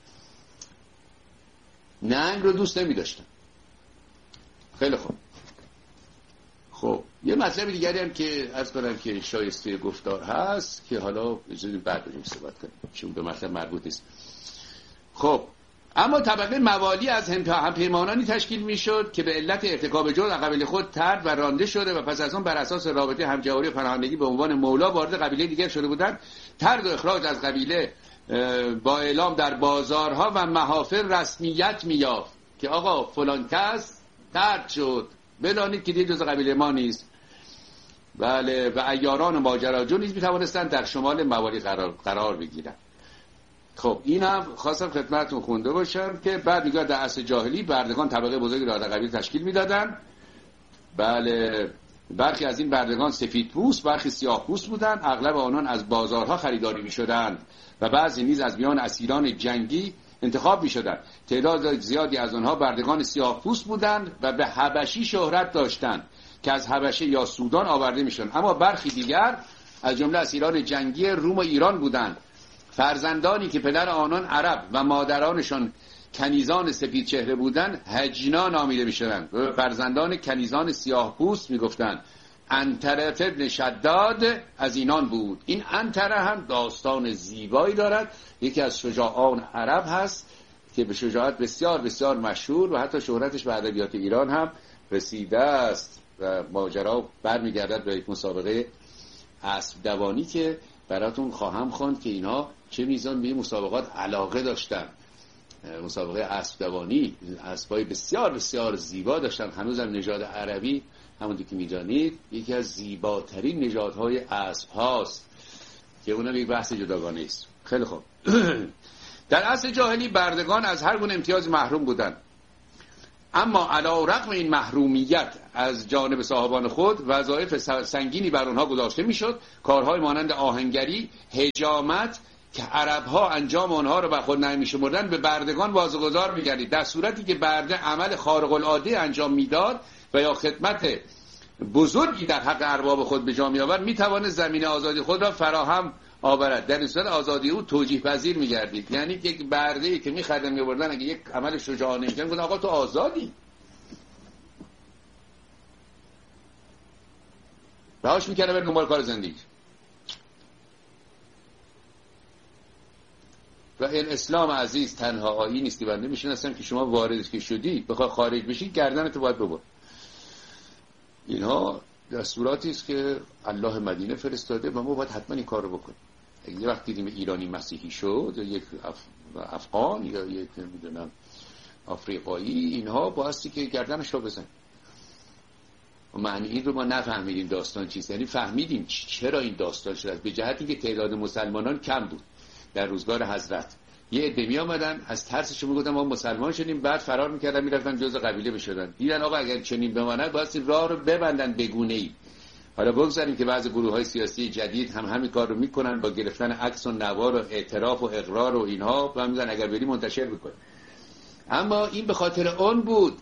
Speaker 20: ننگ رو دوست نمیداشتن. خیلی خوب. خب یه مطلب دیگری هم که عرض کنم که شایسته گفتار هست که حالا اجازه بعد بریم صحبت کنیم چون به مطلب مربوط است. خب اما طبقه موالی از همپیمانانی تشکیل میشد که به علت ارتکاب جرم قبیله خود طرد و رانده شده و پس از اون بر اساس رابطه همجواری و پناهندگی به عنوان مولا وارد قبیله دیگر شده بودند. طرد و اخراج از قبیله با اعلام در بازارها و محافل رسمیت می‌یافت که آقا فلان کس طرد شد، بدانید که دیگه جز قبیله ما نیست. بله و عیاران ماجراجو نیز می‌توانستند در شمال موالی قرار بگیرند. خب این هم خواستم خدمتتون خونده باشم که بعد میگه در عصر جاهلی بردگان طبقه بزرگی را در قبیله تشکیل میدادن. بله برخی از این بردگان سفید پوست، برخی سیاه پوست بودند. اغلب آنان از بازارها خریداری میشدند و بعضی نیز از میان اسیران جنگی انتخاب میشدند. تعداد زیادی از آنها بردگان سیاه پوست بودند و به حبشی شهرت داشتند که از حبشه یا سودان آورده میشدند. اما برخی دیگر از جمله اسیران جنگی روم و ایران بودند. فرزندانی که پدر آنان عرب و مادرانشان کنیزان سپید چهره بودند هجنا نامیده میشدند. فرزندان کنیزان سیاه پوست میگفتند. عنتره ابن شداد از اینان بود. این عنتره هم داستان زیبایی دارد. یکی از شجاعان عرب هست که به شجاعت بسیار بسیار مشهور و حتی شهرتش به ادبیات ایران هم رسیده است و ماجرا برمیگردد به یک مسابقه اسب دوانی که براتون خواهم خواند که اینها چه میزان به این مسابقات علاقه داشتن. مسابقه اسب دوانی، اسبای بسیار بسیار زیبا داشتن. هنوزم نژاد عربی همونطور که میدانید یکی از زیباترین نژادهای اسب هاست که اونم یک بحث جداگانه است. خیلی خوب. در عصر جاهلی بردگان از هر گونه امتیاز محروم بودند، اما علی رغم این محرومیت از جانب صاحبان خود وظایف سنگینی بر آنها گذاشته میشد. کارهای مانند آهنگری، حجامت که عربها انجام آنها را بر خود نمی‌شمردند به بردگان واگذار می‌گردید. در صورتی که برده عمل خارق العاده انجام میداد و یا خدمت بزرگی در حق ارباب خود به جا می‌آورد، می‌توانست زمین آزادی خود را فراهم آورد. در این صورت آزادی او توجیه پذیر می‌گردید. یعنی یک برده‌ای که می‌خریدن می‌بردن اگه یک عمل شجاعانه می‌کرد گفتن آقا تو آزادی. رهاش می‌کردن بر دنبال کار زندگی. و این اسلام عزیز تنها آیین نیستی بنده میشناسم که شما واردش که شدی بخوای خارج بشی گردنت باید ببر. اینها دستوراتی است که الله مدینه فرستاده و ما باید حتما این کار رو بکنیم. یه وقت دیدیم ایرانی مسیحی شد یا یک افغان یا یک نمیدونم آفریقایی، اینها بایستی که گردنش رو بزن. و معنی این رو ما نفهمیدیم داستان چیست. یعنی فهمیدیم چرا این داستان شده. به جهتی که تعداد مسلمانان کم بود در روزگار حضرت. یه عده می آمدن از ترسش میگفتن ما مسلمان شدیم، بعد فرار میکردن میرفتن جزء قبیله بشدن. دیدن آقا اگر چنین بماند باید راه رو ببندن بگونه‌ای. حالا بگذاریم که بعضی گروه‌های سیاسی جدید هم همین کار رو میکنن با گرفتن عکس و نوار و اعتراف و اقرار و اینها و میگن اگر بری منتشر بکن. اما این به خاطر اون بود.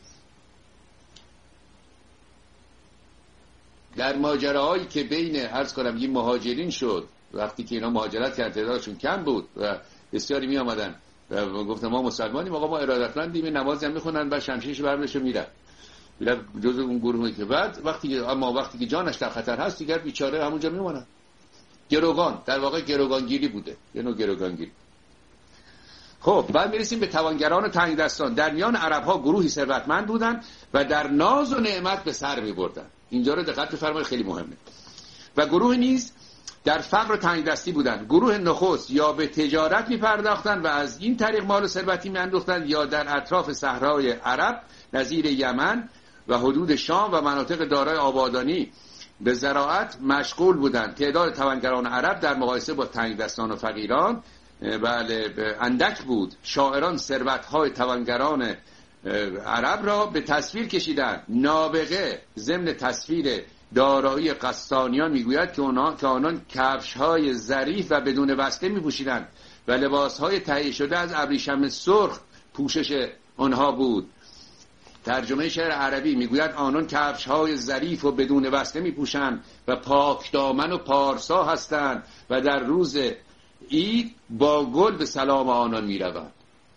Speaker 20: در ماجراهایی که بین عرض کنم این مهاجرین شد، وقتی که اینا مهاجرت کردن تعدادشون کم بود و بسیاری می آمدن و گفتن ما مسلمانیم، آقا ما ارادتمندیم، نماز هم میخونن و شمشیرش برمی‌داشت میره جزء اون گروهی که بعد وقتی که جانش در خطر هست دیگر بیچاره همونجا میمونه. گروگان در واقع گروگانگیری بوده، یه نوع گروگانگیری. خب بعد میرسیم به توانگران تنگ دستان. در میان عرب‌ها گروهی ثروتمند بودن و در ناز و نعمت به سر می‌بردن. اینجا رو دقت بفرمایید خیلی مهمه. و گروه نیز در فقر و تنگ دستی بودند. گروه نخست یا به تجارت می‌پرداختند و از این طریق مال و ثروتی می‌اندوختند، یا در اطراف صحرای عرب نظیر یمن و حدود شام و مناطق دارای آبادانی به زراعت مشغول بودند. تعداد توانگران عرب در مقایسه با تنگ دستان و فقیران اندک بود. شاعران ثروت‌های توانگران عرب را به تصویر کشیدند. نابغه ضمن تصویر دارایی قسطانیان میگوید که آنان کفش‌های ظریف و بدون وصله می‌پوشیدند و لباس‌های تهیه شده از ابریشم سرخ پوشش آنها بود. ترجمه شعر عربی میگوید آنان کفش‌های ظریف و بدون وصله می‌پوشند و پاک دامن و پارسا هستند و در روز عید با گل به سلام آنان می‌روند.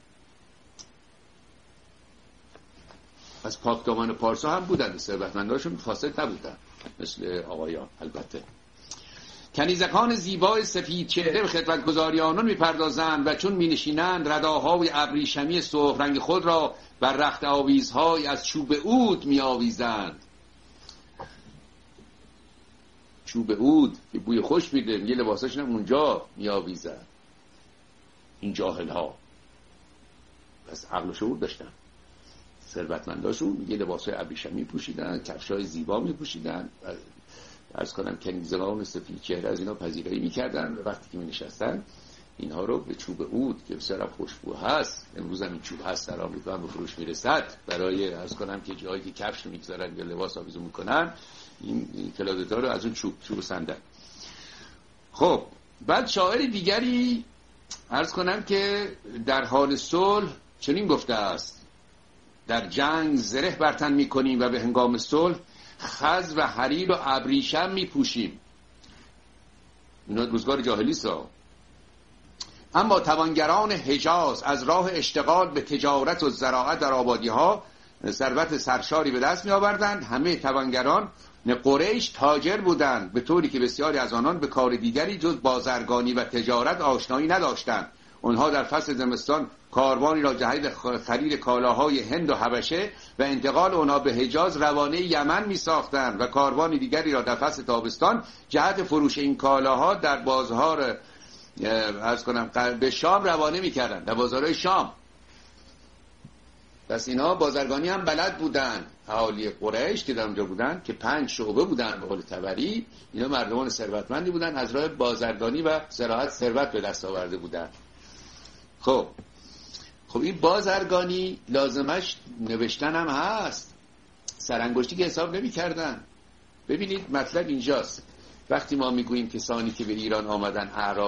Speaker 20: از پاک دامن و پارسا هم بودند، ثروتمندانشون فاسد نبودند مثل آقایان. البته کنیزکان زیبای سفید چهره به خدمتگزاری آنان میپردازند و چون مینشینند رداهای ابریشمی سرخ رنگ خود را بر رخت آویزهای از چوب عود میآویزند. چوب عود که بوی خوش میده، یه لباساشون هم اونجا میآویزند. این جاهل ها پس عقل و شعور داشتن. ثروتمنداشون یه لباسای ابریشمی پوشیدن، کفشای زیبا میپوشیدن، عرض کنم کنیزان سفید چهره از اینا پذیرایی میکردن و وقتی که مینشستن اینها رو به چوب عود که بسیار خوشبو هست، امروز هم این چوب هست در آمریکا هم به فروش میرسد، برای عرض کنم که جایی که کفش میگذارن یا لباس آویزون میکنن این کلادتا رو از اون چوب صندل. خب بعد شاعر دیگری عرض کنم که در حال صلح چنین گفته است: در جنگ زره برتن میکنیم و به هنگام صلح خز و حریر و ابریشم میپوشیم. اینا روزگار جاهلی سا. اما توانگران حجاز از راه اشتغال به تجارت و زراعت در آبادی ها ثروت سرشاری به دست می آوردند. همه توانگران قریش تاجر بودند، به طوری که بسیاری از آنان به کار دیگری جز بازرگانی و تجارت آشنایی نداشتند. اونها در فصل زمستان کاروانی را جهت خرید کالاهای هند و حبشه و انتقال اونها به حجاز روانه یمن می ساختند و کاروانی دیگری را در فصل تابستان جهت فروش این کالاها در بازار به شام روانه می کردند، در بازارهای شام. پس اینا بازرگانی هم بلد بودن. اهالی قریش که در اونجا بودن که 5 شعبه بودن به قول طبری، اینا مردمان ثروتمندی بودن، از راه بازرگانی و زراعت ثروت به دست آورده بودن. خب این بازرگانی لازمش نوشتن هم هست، سرانگشتی که حساب نمی کردن. ببینید مطلب اینجاست. وقتی ما میگوییم کسانی که به ایران آمدن اعراب